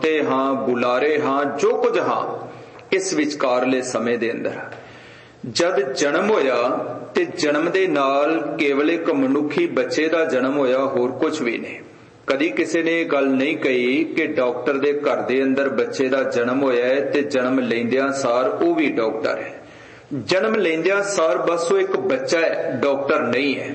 ਬੁੱਲਤੇ ਹਾਂ, ਬੁਲਾਰੇ ਹਾਂ, ਜੋ ਕੁਝ ਹਾਂ ਇਸ ਵਿਚਕਾਰਲੇ ਸਮੇਂ ਦੇ ਅੰਦਰ। ਜਦ ਜਨਮ ਹੋਇਆ ਤੇ ਜਨਮ ਦੇ ਨਾਲ ਕੇਵਲ ਇੱਕ ਮਨੁੱਖੀ ਬੱਚੇ ਦਾ ਜਨਮ ਹੋਇਆ, ਹੋਰ ਕੁਝ ਵੀ ਨਹੀਂ। ਕਦੀ ਕਿਸੇ ਨੇ ਇਹ ਗੱਲ ਨਹੀਂ ਕਹੀ ਕਿ ਡਾਕਟਰ ਦੇ ਘਰ ਦੇ ਅੰਦਰ ਬੱਚੇ ਦਾ ਜਨਮ ਹੋਇਆ ਹੈ ਤੇ ਜਨਮ ਲੈਂਦਿਆਂ ਸਾਰ ਉਹ ਵੀ ਡਾਕਟਰ ਹੈ। ਜਨਮ ਲੈਂਦਿਆਂ ਸਾਰ ਬਸ ਉਹ ਇੱਕ ਬੱਚਾ ਹੈ, ਡਾਕਟਰ ਨਹੀਂ ਹੈ।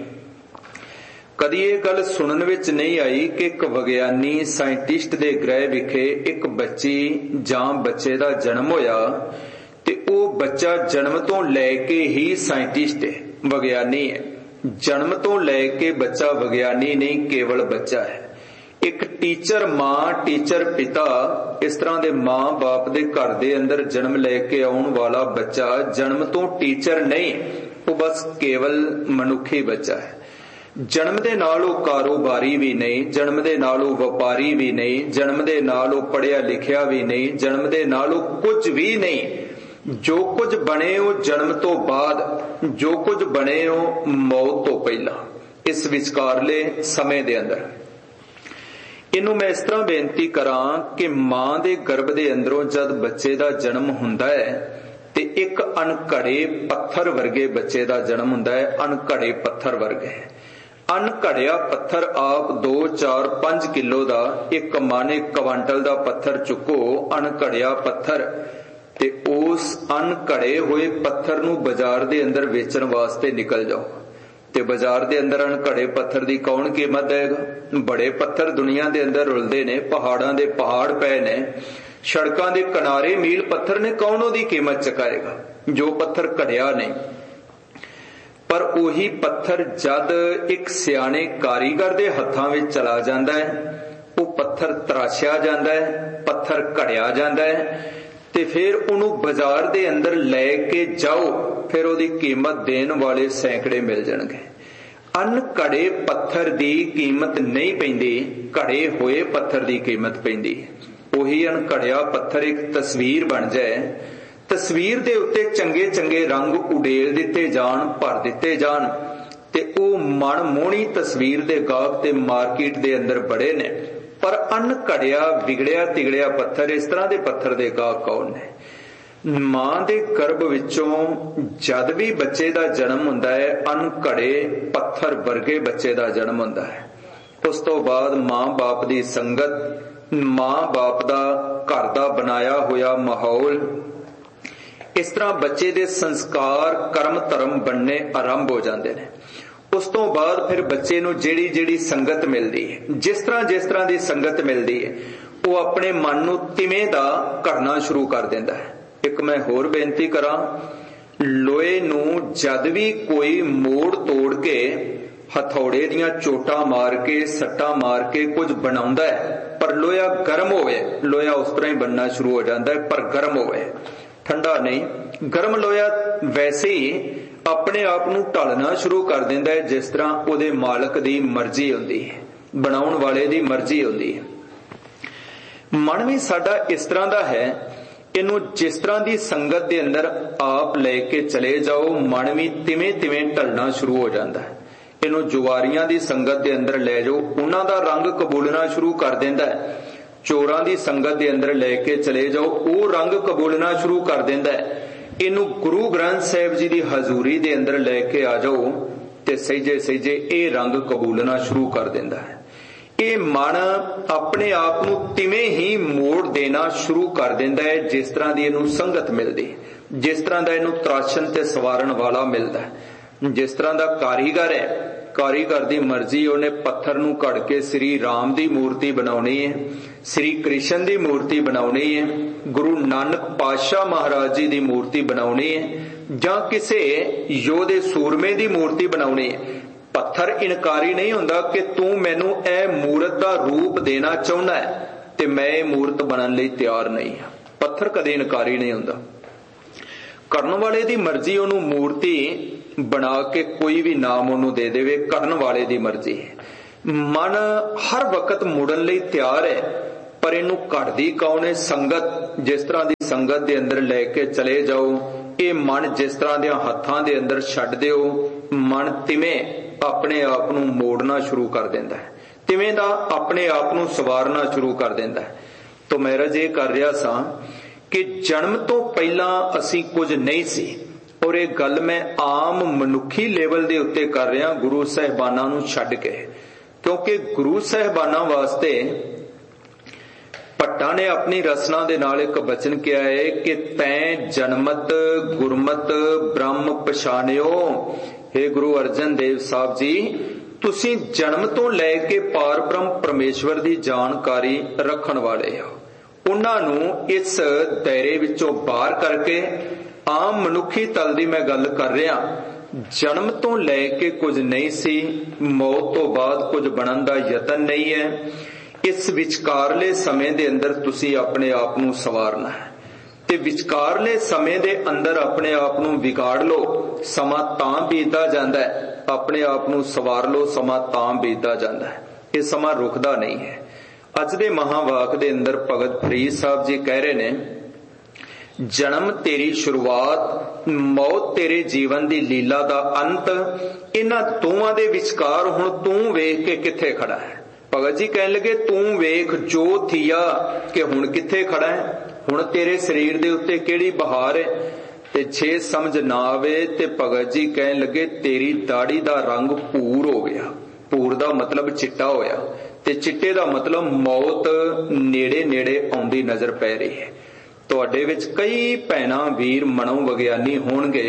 ਕਦੀ ਇਹ ਗੱਲ ਸੁਣਨ ਵਿੱਚ ਨਹੀਂ ਆਈ ਕਿ ਇੱਕ ਵਿਗਿਆਨੀ ਸਾਇੰਟਿਸਟ ਦੇ ਗ੍ਰਹਿ ਵਿਖੇ ਇੱਕ ਬੱਚੀ ਜਾਂ ਬੱਚੇ ਦਾ ਜਨਮ ਹੋਇਆ ਤੇ ਉਹ ਬੱਚਾ ਜਨਮ ਤੋਂ ਲੈ ਕੇ ਹੀ ਸਾਇੰਟਿਸਟ ਹੈ, ਵਿਗਿਆਨੀ ਹੈ। ਜਨਮ ਤੋਂ ਲੈ ਕੇ ਬੱਚਾ ਵਿਗਿਆਨੀ ਨਹੀਂ, ਕੇਵਲ ਬੱਚਾ ਹੈ। ਇੱਕ ਟੀਚਰ ਮਾਂ, ਟੀਚਰ ਪਿਤਾ, ਇਸ ਤਰ੍ਹਾਂ ਦੇ ਮਾਂ ਬਾਪ ਦੇ ਘਰ ਦੇ ਅੰਦਰ ਜਨਮ ਲੈ ਕੇ ਆਉਣ ਵਾਲਾ ਬੱਚਾ ਜਨਮ ਤੋਂ ਟੀਚਰ ਨਹੀਂ, ਉਹ ਬਸ ਕੇਵਲ ਮਨੁੱਖੀ ਬੱਚਾ ਹੈ। ਜਨਮ ਦੇ ਨਾਲ ਉਹ ਕਾਰੋਬਾਰੀ ਵੀ ਨਹੀਂ, ਜਨਮ ਦੇ ਨਾਲ ਉਹ ਵਪਾਰੀ ਵੀ ਨਹੀਂ, ਜਨਮ ਦੇ ਨਾਲ ਉਹ ਪੜ੍ਹਿਆ ਲਿਖਿਆ ਵੀ ਨਹੀਂ, ਜਨਮ ਦੇ ਨਾਲ ਉਹ ਕੁਝ ਵੀ ਨਹੀਂ। ਜੋ ਕੁਝ ਬਣੇ ਉਹ ਜਨਮ ਤੋਂ ਬਾਅਦ, ਜੋ ਕੁਝ ਬਣੇ ਉਹ ਮੌਤ ਤੋਂ ਪਹਿਲਾਂ, ਇਸ ਵਿਚਕਾਰਲੇ ਸਮੇਂ ਦੇ ਅੰਦਰ। ਇਹਨੂੰ ਮੈਂ ਇਸ ਤਰ੍ਹਾਂ ਬੇਨਤੀ ਕਰਾਂ ਕਿ ਮਾਂ ਦੇ ਗਰਭ ਦੇ ਅੰਦਰੋਂ ਜਦ ਬੱਚੇ ਦਾ ਜਨਮ ਹੁੰਦਾ ਹੈ ਤੇ ਇੱਕ ਅਣਘੜੇ ਪੱਥਰ ਵਰਗੇ ਬੱਚੇ ਦਾ ਜਨਮ ਹੁੰਦਾ ਹੈ, ਅਣਘੜੇ ਪੱਥਰ ਵਰਗੇ। ਅਣਘੜਿਆ ਪੱਥਰ ਆਪ 2, 4, 5 ਕਿਲੋ ਦਾ, ਇੱਕ ਮਾਂ ਨੇ ਕੁਆਂਟਲ ਦਾ ਪੱਥਰ ਚੁੱਕੋ, ਅਣਘੜਿਆ ਪੱਥਰ, ਤੇ ਉਸ ਅਣਘੜੇ ਹੋਏ ਪੱਥਰ ਨੂੰ ਬਾਜ਼ਾਰ ਦੇ ਅੰਦਰ ਵੇਚਣ ਵਾਸਤੇ ਨਿਕਲ ਜਾਓ ਤੇ ਬਾਜ਼ਾਰ ਦੇ ਅੰਦਰ ਅਣਘੜੇ ਪੱਥਰ ਦੀ ਕੌਣ ਕੀਮਤ ਦੇਗਾ? ਬੜੇ ਪੱਥਰ ਦੁਨੀਆ ਦੇ ਅੰਦਰ ਰੁਲਦੇ ਨੇ, ਪਹਾੜਾਂ ਦੇ ਪਹਾੜ ਪਏ ਨੇ, ਸੜਕਾਂ ਦੇ ਕਿਨਾਰੇ ਮੀਲ ਪੱਥਰ ਨੇ, ਕੌਣ ਉਹਦੀ ਕੀਮਤ ਚੁਕਾਏਗਾ ਜੋ ਪੱਥਰ ਘੜਿਆ ਨਹੀਂ। ਪਰ ਉਹੀ ਪੱਥਰ ਜਦ ਇੱਕ ਸਿਆਣੇ ਕਾਰੀਗਰ ਦੇ ਹੱਥਾਂ ਵਿੱਚ ਚਲਾ ਜਾਂਦਾ ਹੈ, ਉਹ ਪੱਥਰ ਤਰਾਸ਼ਿਆ ਜਾਂਦਾ ਹੈ, ਪੱਥਰ ਘੜਿਆ ਜਾਂਦਾ ਹੈ ਤੇ ਫਿਰ ਉਹਨੂੰ ਬਾਜ਼ਾਰ ਦੇ ਅੰਦਰ ਲੈ ਕੇ ਜਾਓ, ਫਿਰ ਉਹਦੀ ਕੀਮਤ ਦੇਣ ਵਾਲੇ ਸੈਂਕੜੇ ਮਿਲ ਜਾਣਗੇ। ਅਣਘੜੇ ਪੱਥਰ ਦੀ ਕੀਮਤ ਨਹੀਂ ਪੈਂਦੀ, ਘੜੇ ਹੋਏ ਪੱਥਰ ਦੀ ਕੀਮਤ ਪੈਂਦੀ ਹੈ। ਉਹੀ ਅਣਘੜਿਆ ਪੱਥਰ ਇੱਕ ਤਸਵੀਰ ਬਣ ਜਾਏ, ਤਸਵੀਰ ਦੇ ਉੱਤੇ ਚੰਗੇ ਚੰਗੇ ਰੰਗ ਉਡੇਲ ਦਿੱਤੇ ਜਾਣ, ਭਰ ਦਿੱਤੇ ਜਾਣ ਤੇ ਉਹ ਮਨਮੋਹਣੀ ਤਸਵੀਰ ਦੇ ਗਾਹਕ ਤੇ ਮਾਰਕੀਟ ਦੇ ਅੰਦਰ ਬੜੇ ਨੇ। ਪਰ ਅਣਘੜਿਆ ਵਿਗੜਿਆ ਤਿਗੜਿਆ ਪੱਥਰ, ਇਸ ਤਰ੍ਹਾਂ ਦੇ ਪੱਥਰ ਦੇ ਗਾਹਕ ਕੌਣ ਨੇ? ਮਾਂ ਦੇ ਗਰਭ ਵਿੱਚੋਂ ਜਦ ਵੀ ਬੱਚੇ ਦਾ ਜਨਮ ਹੁੰਦਾ ਹੈ, ਅਣਘੜੇ ਪੱਥਰ ਵਰਗੇ ਬੱਚੇ ਦਾ ਜਨਮ ਹੁੰਦਾ ਹੈ। ਉਸ ਤੋਂ ਬਾਅਦ ਮਾਂ ਬਾਪ ਦੀ ਸੰਗਤ, ਮਾਂ ਬਾਪ ਦਾ ਘਰ ਦਾ ਬਣਾਇਆ ਹੋਇਆ ਮਾਹੌਲ, ਇਸ ਤਰ੍ਹਾਂ ਬੱਚੇ ਦੇ ਸੰਸਕਾਰ, ਕਰਮ ਧਰਮ ਬਣਨੇ ਆਰੰਭ ਹੋ ਜਾਂਦੇ ਨੇ। ਉਸ ਤੋਂ ਬਾਅਦ ਫਿਰ ਬੱਚੇ ਨੂੰ ਜਿਹੜੀ ਜਿਹੜੀ ਸੰਗਤ ਮਿਲਦੀ ਹੈ, ਜਿਸ ਤਰ੍ਹਾਂ ਦੀ ਸੰਗਤ ਮਿਲਦੀ ਹੈ, ਉਹ ਆਪਣੇ ਮਨ ਨੂੰ ਤਿਵੇਂ ਦਾ ਕਰਨਾ ਸ਼ੁਰੂ ਕਰ ਦਿੰਦਾ ਹੈ। ਇੱਕ ਮੈਂ ਹੋਰ ਬੇਨਤੀ ਕਰਾਂ, ਲੋਹੇ ਨੂੰ ਜਦ ਵੀ ਕੋਈ ਮੋੜ ਤੋੜ ਕੇ, ਹਥੌੜੇ ਦੀਆਂ ਚੋਟਾਂ ਮਾਰ ਕੇ, ਸੱਟਾਂ ਮਾਰ ਕੇ ਕੁਝ ਬਣਾਉਂਦਾ ਹੈ, ਪਰ ਲੋਹਾ ਗਰਮ ਹੋਵੇ, ਲੋਹਾ ਉਸ ਤਰ੍ਹਾਂ ਹੀ ਬਣਨਾ ਸ਼ੁਰੂ ਹੋ ਜਾਂਦਾ ਹੈ, ਪਰ ਗਰਮ ਹੋਵੇ, ਠੰਡਾ ਨਹੀਂ। ਗਰਮ ਲੋਹਾ ਵੈਸੇ ਹੀ ਆਪਣੇ ਆਪ ਨੂੰ ਢਲਣਾ ਸ਼ੁਰੂ ਕਰ ਦਿੰਦਾ ਹੈ, ਜਿਸ ਤਰ੍ਹਾਂ ਉਹਦੇ ਮਾਲਕ ਦੀ ਮਰਜ਼ੀ ਹੁੰਦੀ ਹੈ, ਬਣਾਉਣ ਵਾਲੇ ਦੀ ਮਰਜ਼ੀ ਹੁੰਦੀ ਹੈ। ਮਨ ਵੀ ਸਾਡਾ ਇਸ ਤਰ੍ਹਾਂ ਦਾ ਹੈ, ਇਹਨੂੰ ਜਿਸ ਤਰ੍ਹਾਂ ਦੀ ਸੰਗਤ ਦੇ ਅੰਦਰ ਆਪ ਲੈ ਕੇ ਚਲੇ ਜਾਓ, ਮਨ ਵੀ ਤਿਵੇਂ ਤਿਵੇਂ ਢਲਣਾ ਸ਼ੁਰੂ ਹੋ ਜਾਂਦਾ ਹੈ। ਇਹਨੂੰ ਜੁਆਰੀਆਂ ਦੀ ਸੰਗਤ ਦੇ ਅੰਦਰ ਲੈ ਜਾਓ, ਉਹਨਾਂ ਦਾ ਰੰਗ ਕਬੂਲਣਾ ਸ਼ੁਰੂ ਕਰ ਦਿੰਦਾ ਹੈ। ਚੋਰਾਂ ਦੀ ਸੰਗਤ ਦੇ ਅੰਦਰ ਲੈ ਕੇ ਚਲੇ ਜਾਓ, ਉਹ ਰੰਗ ਕਬੂਲਣਾ ਸ਼ੁਰੂ ਕਰ ਦਿੰਦਾ ਹੈ। ਇਹਨੂੰ ਗੁਰੂ ਗ੍ਰੰਥ ਸਾਹਿਬ ਜੀ ਦੀ ਹਜ਼ੂਰੀ ਦੇ ਅੰਦਰ ਲੈ ਕੇ ਆ ਜਾਓ ਤੇ ਸਹਿਜੇ ਸਹਿਜੇ ਇਹ ਰੰਗ ਕਬੂਲਣਾ ਸ਼ੁਰੂ ਕਰ ਦਿੰਦਾ ਹੈ। ਇਹ ਮਨ ਆਪਣੇ ਆਪ ਨੂੰ ਤਿਵੇਂ ਹੀ ਮੋੜ ਦੇਣਾ ਸ਼ੁਰੂ ਕਰ ਦਿੰਦਾ ਹੈ, ਜਿਸ ਤਰ੍ਹਾਂ ਦੀ ਇਹਨੂੰ ਸੰਗਤ ਮਿਲਦੀ, ਜਿਸ ਤਰ੍ਹਾਂ ਦਾ ਇਹਨੂੰ ਤਰਾਸ਼ਣ ਤੇ ਸਵਾਰਨ ਵਾਲਾ ਮਿਲਦਾ। ਜਿਸ ਤਰ੍ਹਾਂ ਦਾ ਕਾਰੀਗਰ ਹੈ, ਕਾਰੀਗਰ ਦੀ ਮਰਜ਼ੀ, ਉਹਨੇ ਪੱਥਰ ਨੂੰ ਘੜ ਕੇ ਸ੍ਰੀ ਰਾਮ ਦੀ ਮੂਰਤੀ ਬਣਾਉਣੀ ਹੈ, ਸ੍ਰੀ ਕ੍ਰਿਸ਼ਨ ਦੀ ਮੂਰਤੀ ਬਣਾਉਣੀ ਹੈ, ਗੁਰੂ ਨਾਨਕ ਪਾਤਸ਼ਾਹ ਮਹਾਰਾਜ ਜੀ ਦੀ ਮੂਰਤੀ ਬਣਾਉਣੀ ਹੈ, ਜਾਂ ਕਿਸੇ ਯੋਧੇ ਸੂਰਮੇ ਦੀ ਮੂਰਤੀ ਬਣਾਉਣੀ ਹੈ। ਪੱਥਰ ਇਨਕਾਰੀ ਨਹੀਂ ਹੁੰਦਾ ਕਿ ਤੂੰ ਮੈਨੂੰ ਇਹ ਮੂਰਤ ਦਾ ਰੂਪ ਦੇਣਾ ਚਾਹੁੰਦਾ ਹੈ ਤੇ ਮੈਂ ਇਹ ਮੂਰਤ ਬਣਨ ਲਈ ਤਿਆਰ ਨਹੀਂ ਹਾਂ। ਪੱਥਰ ਕਦੇ ਇਨਕਾਰੀ ਨਹੀਂ ਹੁੰਦਾ। ਕਰਨ ਵਾਲੇ ਦੀ ਮਰਜ਼ੀ ਉਹਨੂੰ ਮੂਰਤੀ ਬਣਾ ਕੇ ਕੋਈ ਵੀ ਨਾਮ ਉਹਨੂੰ ਦੇ ਦੇਵੇ, ਕਰਨ ਵਾਲੇ ਦੀ ਮਰਜ਼ੀ ਹੈ। ਮਨ ਹਰ ਵਕਤ ਮੁੜਨ ਲਈ ਤਿਆਰ ਹੈ, ਪਰ ਇਹਨੂੰ ਘੜਦੀ ਕੌਣ ਹੈ? ਸੰਗਤ। ਜਿਸ ਤਰ੍ਹਾਂ ਦੀ ਸੰਗਤ ਦੇ ਅੰਦਰ ਲੈ ਕੇ ਚਲੇ ਜਾਓ, ਇਹ ਮਨ ਜਿਸ ਤਰ੍ਹਾਂ ਦੇ ਹੱਥਾਂ ਦੇ ਅੰਦਰ ਛੱਡ ਦਿਓ, ਮਨ ਤਿਵੇਂ ਆਪਣੇ ਆਪ ਨੂੰ ਮੋੜਨਾ ਸ਼ੁਰੂ ਕਰ ਦਿੰਦਾ ਹੈ, ਤਿਵੇਂ ਦਾ ਆਪਣੇ ਆਪ ਨੂੰ ਸਵਾਰਨਾ ਸ਼ੁਰੂ ਕਰ ਦਿੰਦਾ ਹੈ। तो मैं रज ये कर रहा सा कि जन्म तो पहला असी कुछ नहीं सी, और ये गल मैं आम मनुखी लेवल दे उत्ते कर रहा गुरु साहिबाना नूं छड्ड के, क्योंकि गुरु साहिबाना वास्ते भट्टा ने अपनी रचना दे नाल एक बचन किया है कि तैं जन्मत गुरमत ब्रह्म पछाणियो। हे गुरु अर्जन देव साहब जी, तुसी जन्म तो लैके पार ब्रह्म परमेश्वर दी जानकारी रखण वाले हो। उन्हां नूं इस दायरे विचों बाहर करके आम मनुखी तल दी मैं गल कर रहा, जन्म तो लैके कुछ नहीं सी, मौत तो बाद कुछ बनन दा यतन नहीं है। इस विचकारले समय दे अंदर तुसी अपने आप नूं सवारना है, ते विचकारले समय दे अंदर अपने आप नूं विगाड़ लो, समा तां बीतदा जांदा है। अपने आप नूं सवार लो, समा तां बीतदा जांदा है। ये समा रुकदा नहीं है। अज दे महावाक दे अंदर भगत फरीद साहब जी कह रहे ने, जन्म तेरी शुरुआत, मौत तेरे जीवन दी लीला दा अंत। इन्हां दोवां दे विचकार हुण तूं वेख के किथे खड़ा है। भगत जी कहने लगे, तू वेख जो थिया कि हुण किथे खड़ा है, हुण तेरे शरीर दे उत्ते केड़ी बहार है। ते छे समझ ना आवे ते भगत जी कहने लगे, तेरी दाढ़ी दा रंग भूर हो गया। भूर दा मतलब चिट्टा होया, ते चिट्टे दा मतलब मौत नेड़े नेड़े आउंदी नजर पै रही है। तुहाडे विच कई भैणां वीर मनो विग्यानी होणगे।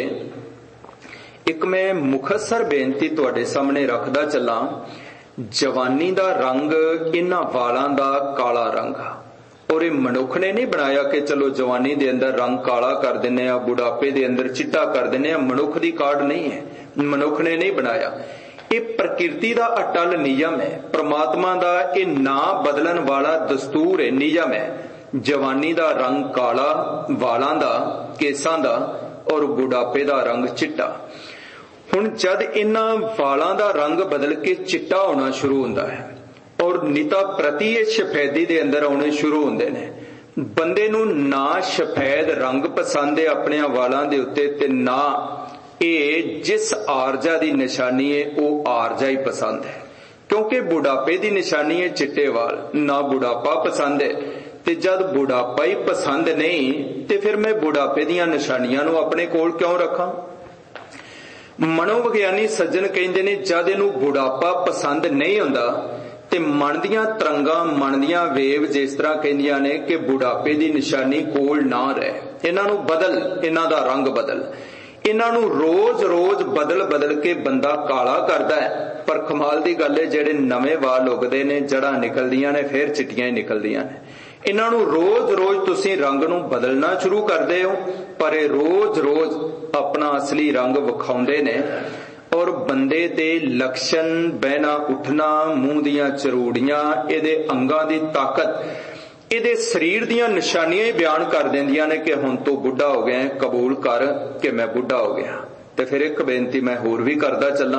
एक मैं मुखसर बेनती तुहाडे सामने रखदा चलां, जवानी दा रंग इन्हां वालां दा काला रंग, और ये मनुख ने नहीं बनाया कि चलो जवानी दे अंदर रंग काला कर दिने आ, बुढ़ापे दे अंदर चिट्टा कर दिने आ। मनुख दी काढ़ नहीं है, मनुख ने नहीं बनाया। ये प्रकृति दा अटल नियम है, परमात्मा दा ये ना बदलन वाला दस्तूर है, नियम है। जवानी दा रंग काला, वालां दा, केसां दा, और बुढ़ापे दा रंग चिट्टा। हुण जद इन्हां वालां दा रंग बदल के चिट्टा होना शुरू हुंदा है, और निता प्रति ये सफेदी दे अंदर आने शुरू होंदे ने। बंदे नूं ना सफेद रंग पसंद है अपने वालां दे उत्ते, ते ना ये जिस आरजा दी निशानी है वो आरजा ही पसंद है, क्योंकि बुढ़ापे दी निशानी है चिट्टे वाल, ना बुढ़ापा पसंद है। ते जद बुढ़ापा ही पसंद नहीं ते फिर मैं बुढ़ापे दीयां निशानियां नूं अपने कोल क्यों रखां। मनोविग्यानी सज्जन कहंदे ने, जद इहनूं बुढ़ापा पसंद नहीं हुंदा ते मन दियां तरंगां, मन दियां वेव जिस तरह कहंदियां ने कि बुढ़ापे दी निशानी कोल ना रहे, इन्हां नूं बदल, इन्हां दा रंग बदल। इन्हां नूं रोज रोज बदल बदल के बंदा काला करदा है, पर कमाल दी गल है जेड़े नवे वाल उगदे ने, जड़ां निकलदियां ने, फिर चिट्टियां ही निकलदियां ने। इन्हां नूं रोज रोज तुसीं रंग नूं बदलना शुरू करदे हो, पर ये रोज रोज अपना असली रंग विखाउंदे ने। और बंदे दे लक्षण, बहना उठना, मूंह दियां चरूड़ियां, इहदे अंगां दी ताकत, इहदे शरीर दियां निशानियां ही बयान कर देंदियां ने कि हुण तू बुढ़ा हो गया, कबूल कर कि मैं बुढ़ा हो गया। ते फिर एक बेनती मैं होर भी करदा चलां,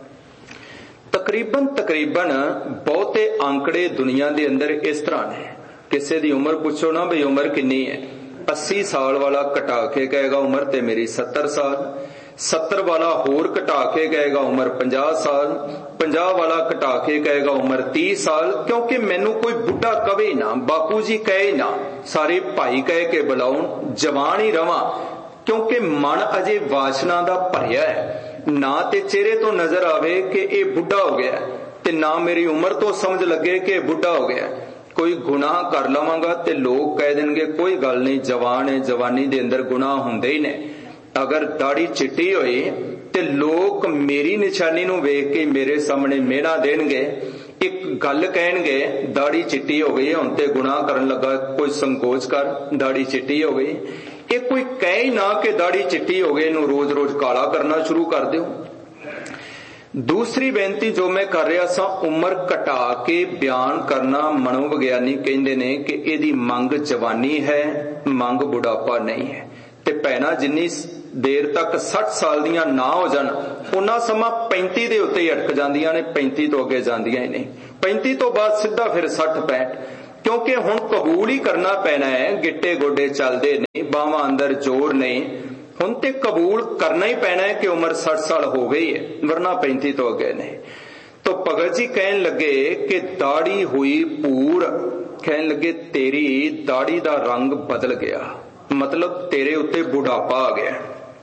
तकरीबन बहुते आंकड़े दुनिया दे अंदर इस तरह ने। किसी दी उम्र पूछो ना बई उम्र किन्नी है, 80 साल वाला घटा के कहेगा उम्र ते मेरी 70 साल, 70 वाला होर घटा के कहेगा उम्र 50 साल, 50 वाला घटा के कहेगा उम्र 30 साल। क्योंकि मैनू कोई बुढ़ा कवे ना, बापू जी कहे ना, सारे भाई कह के बुलाउण, जवान ही रवां, क्योंकि मन अजे वासना दा भरिया है। ना ते चेहरे तो नजर आवे कि ये बुढ़ा हो गया, ते ना मेरी उम्र तो समझ लगे कि बुढ़ा हो गया। कोई गुनाह कर लवांगा ते लोग कह देंगे कोई गल नहीं, जवान है, जवानी दे अंदर गुनाह हुंदे ही ने। अगर दाढ़ी चिट्टी होई ते लोग मेरी निशानी नूं वेख के मेरे सामने मेहना देणगे, एक गल कहणगे दाढ़ी चिट्टी हो गई, हुण ते गुनाह करन लगा, कोई संकोच कर, दाढ़ी चिट्टी हो गई। ये कोई कहे ना कि दाढ़ी चिट्टी हो गई, इनू रोज रोज काला करना शुरू कर दो। दूसरी बेनती जो मैं कर रहा सा, उम्र घटा के बयान करना, मनोविग्यानी कहंदे ने कि इहदी मंग जवानी है, मंग बुढ़ापा नहीं है। ते भैणां जिन्नी देर तक 60 साल दियां ना हो जान, उन्ना समा 35 दे उत्ते ही अटक जांदियां ने, 35 तो अगे जांदियां ही नहीं। 35 तो बाद सीधा फिर 60-65, क्योंकि हुण कबूल ही करना पैना है, गिट्टे गोडे चलदे नहीं, बावां अंदर जोर नहीं, हुण ते कबूल करना ही पैना है कि उम्र 60 साल हो गई है, वरना 35 तो अगे नहीं। तो भगत जी कहन लगे कि दाढ़ी हुई पूर, कहन लगे तेरी दाढ़ी दा रंग बदल गया, मतलब तेरे उत्ते बुढ़ापा आ गया।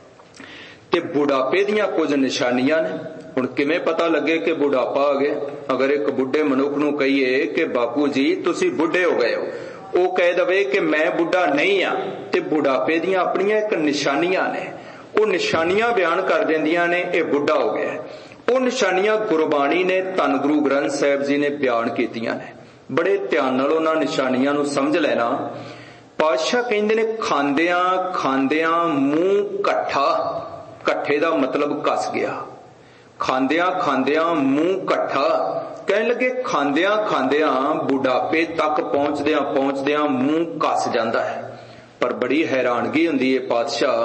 ते बुढ़ापे दियां कुछ निशानियां ने। हुण किवें पता लगे कि बुढ़ापा आ गया? अगर एक बुढ़े मनुख नूं कहीए कि बापू जी तुसीं बुढ़े हो गए हो, वो कह दवे कि मैं बुढ़ा नहीं आ, ते बुढ़ापे दियां अपनियां एक निशानियां ने, वो निशानियां बयान कर दिंदियां ने ये बुढ़ा हो गया। वो निशानियां गुरबाणी ने, धन गुरु ग्रंथ साहिब जी ने बयान कीतियां ने। बड़े ध्यान नाल उन्हां निशानियां नूं समझ लेना। पातशाह कहंदे ने खांदियां खांदियां मूंह कट्ठा, कट्ठे दा मतलब कस गया। खांदियां खांदियां मूंह कट्ठा, कहन लगे खांदियां खांदियां बुढ़ापे तक पहुंचदियां पहुंचदियां मूंह कस जांदा है। पर बड़ी हैरानगी हुंदी है पातशाह,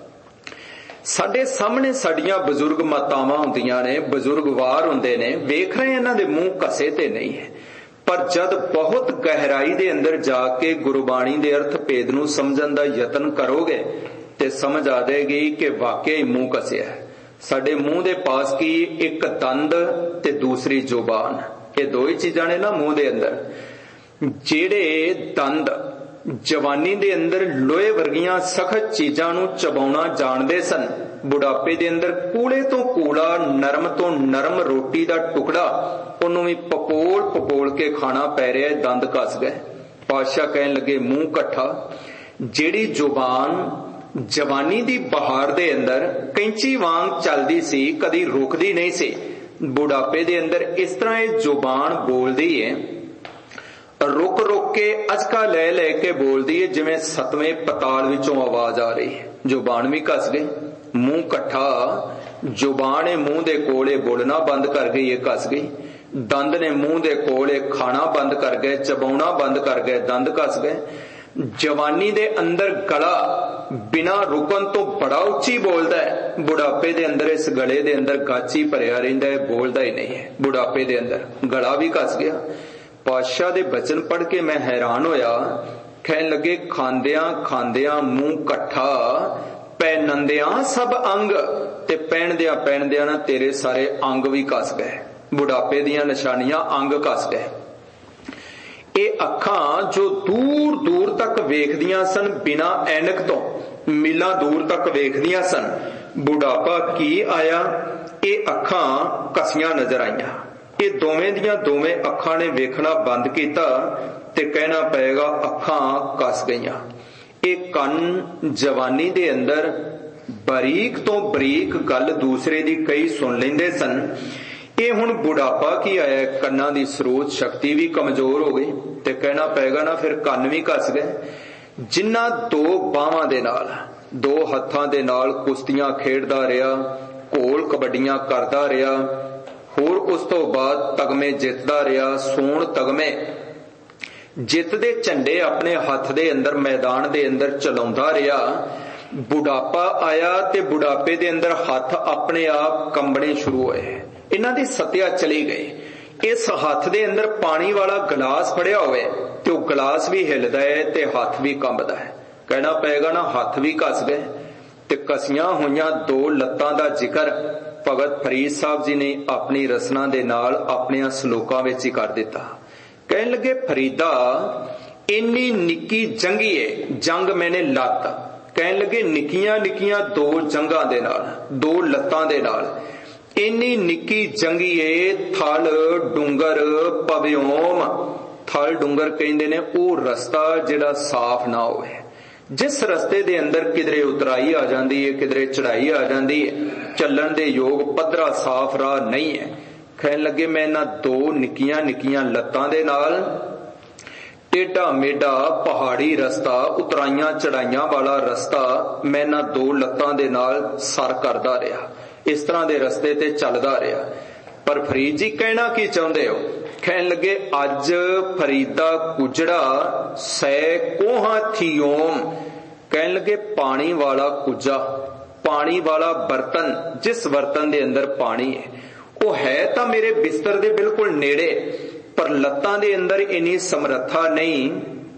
साडे सामने साडियां बजुर्ग मातावां हुंदियां ने, बजुर्ग वार हुंदे ने, वेख रहे इन्हां दे मूंह कसे ते नहीं है। पर जद बहुत गहराई दे अंदर जाके गुरबाणी दे अर्थ भेद नूं समझण दा यतन करोगे ते समझ आ जाएगी कि वाकई मूंह कसिया है। साडे मूंह दे पास की एक दंद ते दूसरी जुबान, ये दो ही चीजां ने ना मूंह दे अंदर। जेड़े दंद जवानी दे अंदर लोहे वर्गियां सख्त चीजां नूं चबाउणा जाणदे सन, बुढ़ापे दे अंदर कूड़े तो कूड़ा, नरम तो नरम रोटी दा टुकड़ा उन्हों भी पपोल पपोल के खाना पै रहा है, दंद कस गए। पातशाह कहन लगे मूंह कट्ठा। जेड़ी जुबान जवानी दी बहार दे अंदर कैंची वांग चलदी सी, कदी रुकदी नहीं सी, बुढ़ापे दे अंदर इस तरह ये जुबान बोलदी है, रुक रुक के अचका ले ले के बोलदी है जिवें सतवें पताल विचों आवाज आ रही है। जुबान भी कस गई, मूंह कट्ठा। जुबान मूंह दे कोले बोलना बंद कर गई, ये कस गई। दंद ने मुंह दे कोले खाना बंद कर गए, चबाउना बंद कर गए, दंद कस गए। जवानी दे अंदर गला बिना रुकन तो बड़ा उच्ची बोलदा है, बुढ़ापे दे अंदर इस गले दे अंदर गाची भरिया रहिंदा है, बोलदा ही नहीं है। बुढ़ापे दे अंदर गला भी कस गया। पातशाह दे बचन पढ़ के मैं हैरान होया। कहन लगे खांदियां खांदियां मुंह कट्ठा, पहनंदियां सब अंग, ते पहनदियां ना तेरे सारे अंग भी कस गए। बुढ़ापे दियां निशानियां, अंग कस गए। ये अखां जो दूर दूर तक वेखदियां सन बिना ऐनक तो, मीलां दूर तक वेखदियां सन, बुढ़ापा की आया, ये अखां कसियां नजर आईयां। ये दोवें दियां दोवें अखां ने वेखना बंद कीता ते कहना पएगा अखां कस गईयां। ये कन जवानी दे अंदर बरीक तो बरीक गल दूसरे दी कई सुन लेंदे सन, ये हुण बुढ़ापा की आया, कन्नां दी स्रोत शक्ति भी कमजोर हो गई ते कहना पएगा ना फिर कन भी कस गए। जिन्ना दो बावां दे नाल, दो हत्थां दे नाल कुश्तियां खेडदा रहा, घोल कबड्डियां करदा रहा, होर उस तो बाद तगमे जितदा रहा, सोण तगमे जित दे झंडे अपने हथ दे अंदर मैदान दे अंदर चलाउंदा रहा। बुढ़ापा आया ते बुढ़ापे दे अंदर हथ अपने आप कंबने शुरू होए, इन्हां दी सत्या चली गई। इस हथ दे अंदर पानी वाला गिलास फड़िया होवे ते वो गिलास भी हिलदा है ते हथ भी कंबदा है। कहना पएगा ना हथ भी कस गए। ते कसियां होइयां दो लत्तां दा जिक्र भगत फरीद साहब जी ने अपनी रसना दे नाल अपने सलोकां विच ही कर दिता। कहन लगे फरीदा इन्नी निक्की जंगी है, जंग मैंने लत, कहन लगे निक्कियां निक्कियां दो जंगां दे नाल, दो लत्तां दे नाल, इन्नी निक्की जंगी है, थल डूंगर पव्योम। थल डूंगर कहंदे ने वो रस्ता जिहड़ा साफ ना होवे, जिस रस्ते दे अंदर किधरे उतराई आ जाती है, किधरे चढ़ाई आ जाती है, चलन दे योग पद्धरा साफ राह नहीं है। कहन लगे मैं इन्हां दो निक्कियां निक्कियां लत्तां दे नाल टेढ़ा मेढ़ा पहाड़ी रस्ता, उतराइयां चढ़ाइयां वाला रस्ता, मैं इन्हां दो लत्तां दे नाल सर करदा रहा, इस तरह दे रस्ते ते चलदा रहा। पर फरीद जी कहना की चाहुंदे हो? कहन लगे अज फरीदा कुजड़ा सै कोहा थियोम। कहन लगे पानी वाला कुजा, पानी वाला बर्तन, जिस बर्तन दे अंदर पानी है वो है तो मेरे बिस्तर दे बिल्कुल नेड़े, पर लत्तां दे अंदर इन्नी समर्था नहीं,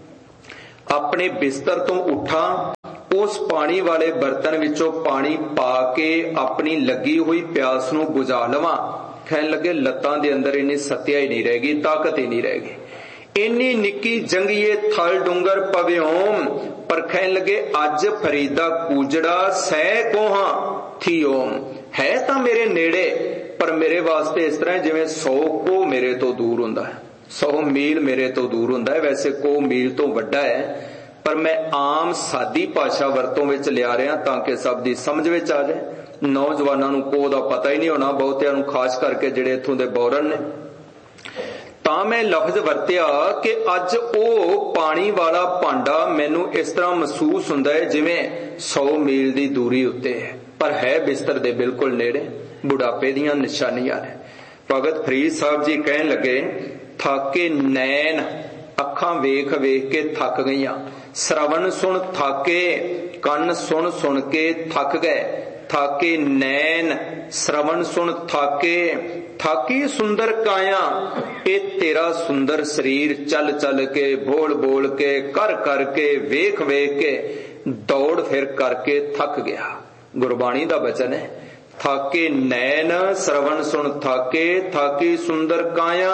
अपने बिस्तर तो उठा, उस पानी वाले बर्तन विचों पानी पा के अपनी लगी हुई प्यास नूं बुझा लवां। कहन लगे लत्तां दे अंदर इन्नी सत्या ही नहीं रहेगी, ताकत ही नहीं रहेगी। ਇੰਨੀ ਨਿੱਕੀ ਜੰਗੀਏ ਥਲ ਡੂੰਗਰ ਪਵਿਓਮ, ਪਰ ਕਹਿਣ ਲੱਗੇ ਅੱਜ ਫਰੀਦਾ ਕੂਜੜਾ ਸਹਿ ਕੋਹਾਂ ਥੀਓਮ। ਹੈ ਤਾਂ ਮੇਰੇ ਨੇੜੇ, ਪਰ ਮੇਰੇ ਵਾਸਤੇ ਇਸ ਤਰ੍ਹਾਂ ਜਿਵੇਂ 100 ਕੋਹ ਮੇਰੇ ਤੋਂ ਦੂਰ ਹੁੰਦਾ ਹੈ, 100 ਮੀਲ ਮੇਰੇ ਤੋਂ ਦੂਰ ਹੁੰਦਾ ਹੈ। ਵੈਸੇ ਕੋਹ ਮੀਲ ਤੋਂ ਵੱਡਾ ਹੈ, ਪਰ ਮੈਂ ਆਮ ਸਾਦੀ ਭਾਸ਼ਾ ਵਰਤੋਂ ਵਿੱਚ ਲਿਆ ਰਿਹਾ ਤਾਂ ਕਿ ਸਭ ਦੀ ਸਮਝ ਵਿੱਚ ਆ ਜਾਏ। ਨੌਜਵਾਨਾਂ ਨੂੰ ਕੋਹ ਦਾ ਪਤਾ ਹੀ ਨਹੀਂ ਹੋਣਾ, ਬਹੁਤਿਆਂ ਨੂੰ, ਖਾਸ ਕਰਕੇ ਜਿਹੜੇ ਇੱਥੋਂ ਦੇ ਬੌਰਨ ਨੇ। ਤਾਂ ਮੈਂ ਲਫ਼ਜ਼ ਵਰਤਿਆ ਕਿ ਅੱਜ ਉਹ ਪਾਣੀ ਵਾਲਾ ਭਾਂਡਾ ਮੈਨੂੰ ਇਸ ਤਰ੍ਹਾਂ ਮਹਿਸੂਸ ਹੁੰਦਾ ਹੈ ਜਿਵੇਂ 100 ਮੀਲ ਦੀ ਦੂਰੀ ਉੱਤੇ ਹੈ, ਪਰ ਹੈ ਬਿਸਤਰ ਦੇ ਬਿਲਕੁਲ ਨੇੜੇ। ਬੁਢਾਪੇ ਦੀਆਂ ਨਿਸ਼ਾਨੀਆਂ ਨੇ। ਭਗਤ ਫਰੀਦ ਸਾਹਿਬ ਜੀ ਕਹਿਣ ਲੱਗੇ, ਥਾਕੇ ਨੈਣ, ਅੱਖਾਂ ਵੇਖ ਵੇਖ ਕੇ ਥੱਕ ਗਈਆਂ। ਸ਼ਰਵਣ ਸੁਣ ਥਾਕੇ, ਕੰਨ ਸੁਣ ਸੁਣ ਕੇ ਥੱਕ ਗਏ। ਥਾਕੇ ਨੈਣ, ਸ਼ਰਵਣ ਸੁਣ ਥਾਕੇ, ਥਾਕੀ ਸੁੰਦਰ ਕਾਇਆ। ਇਹ ਤੇਰਾ ਸੁੰਦਰ ਸਰੀਰ ਚੱਲ ਚੱਲ ਕੇ, ਬੋਲ ਬੋਲ ਕੇ, ਕਰ ਕਰਕੇ, ਵੇਖ ਵੇਖ ਕੇ, ਦੌੜ ਫਿਰ ਕਰਕੇ ਥੱਕ ਗਿਆ। ਗੁਰਬਾਣੀ ਦਾ ਬਚਨ ਹੈ, ਥਾਕੇ ਨੈਣ ਸ਼ਰਵਣ ਸੁਣ ਥਾਕੇ, ਥਾਕੀ ਸੁੰਦਰ ਕਾਇਆ।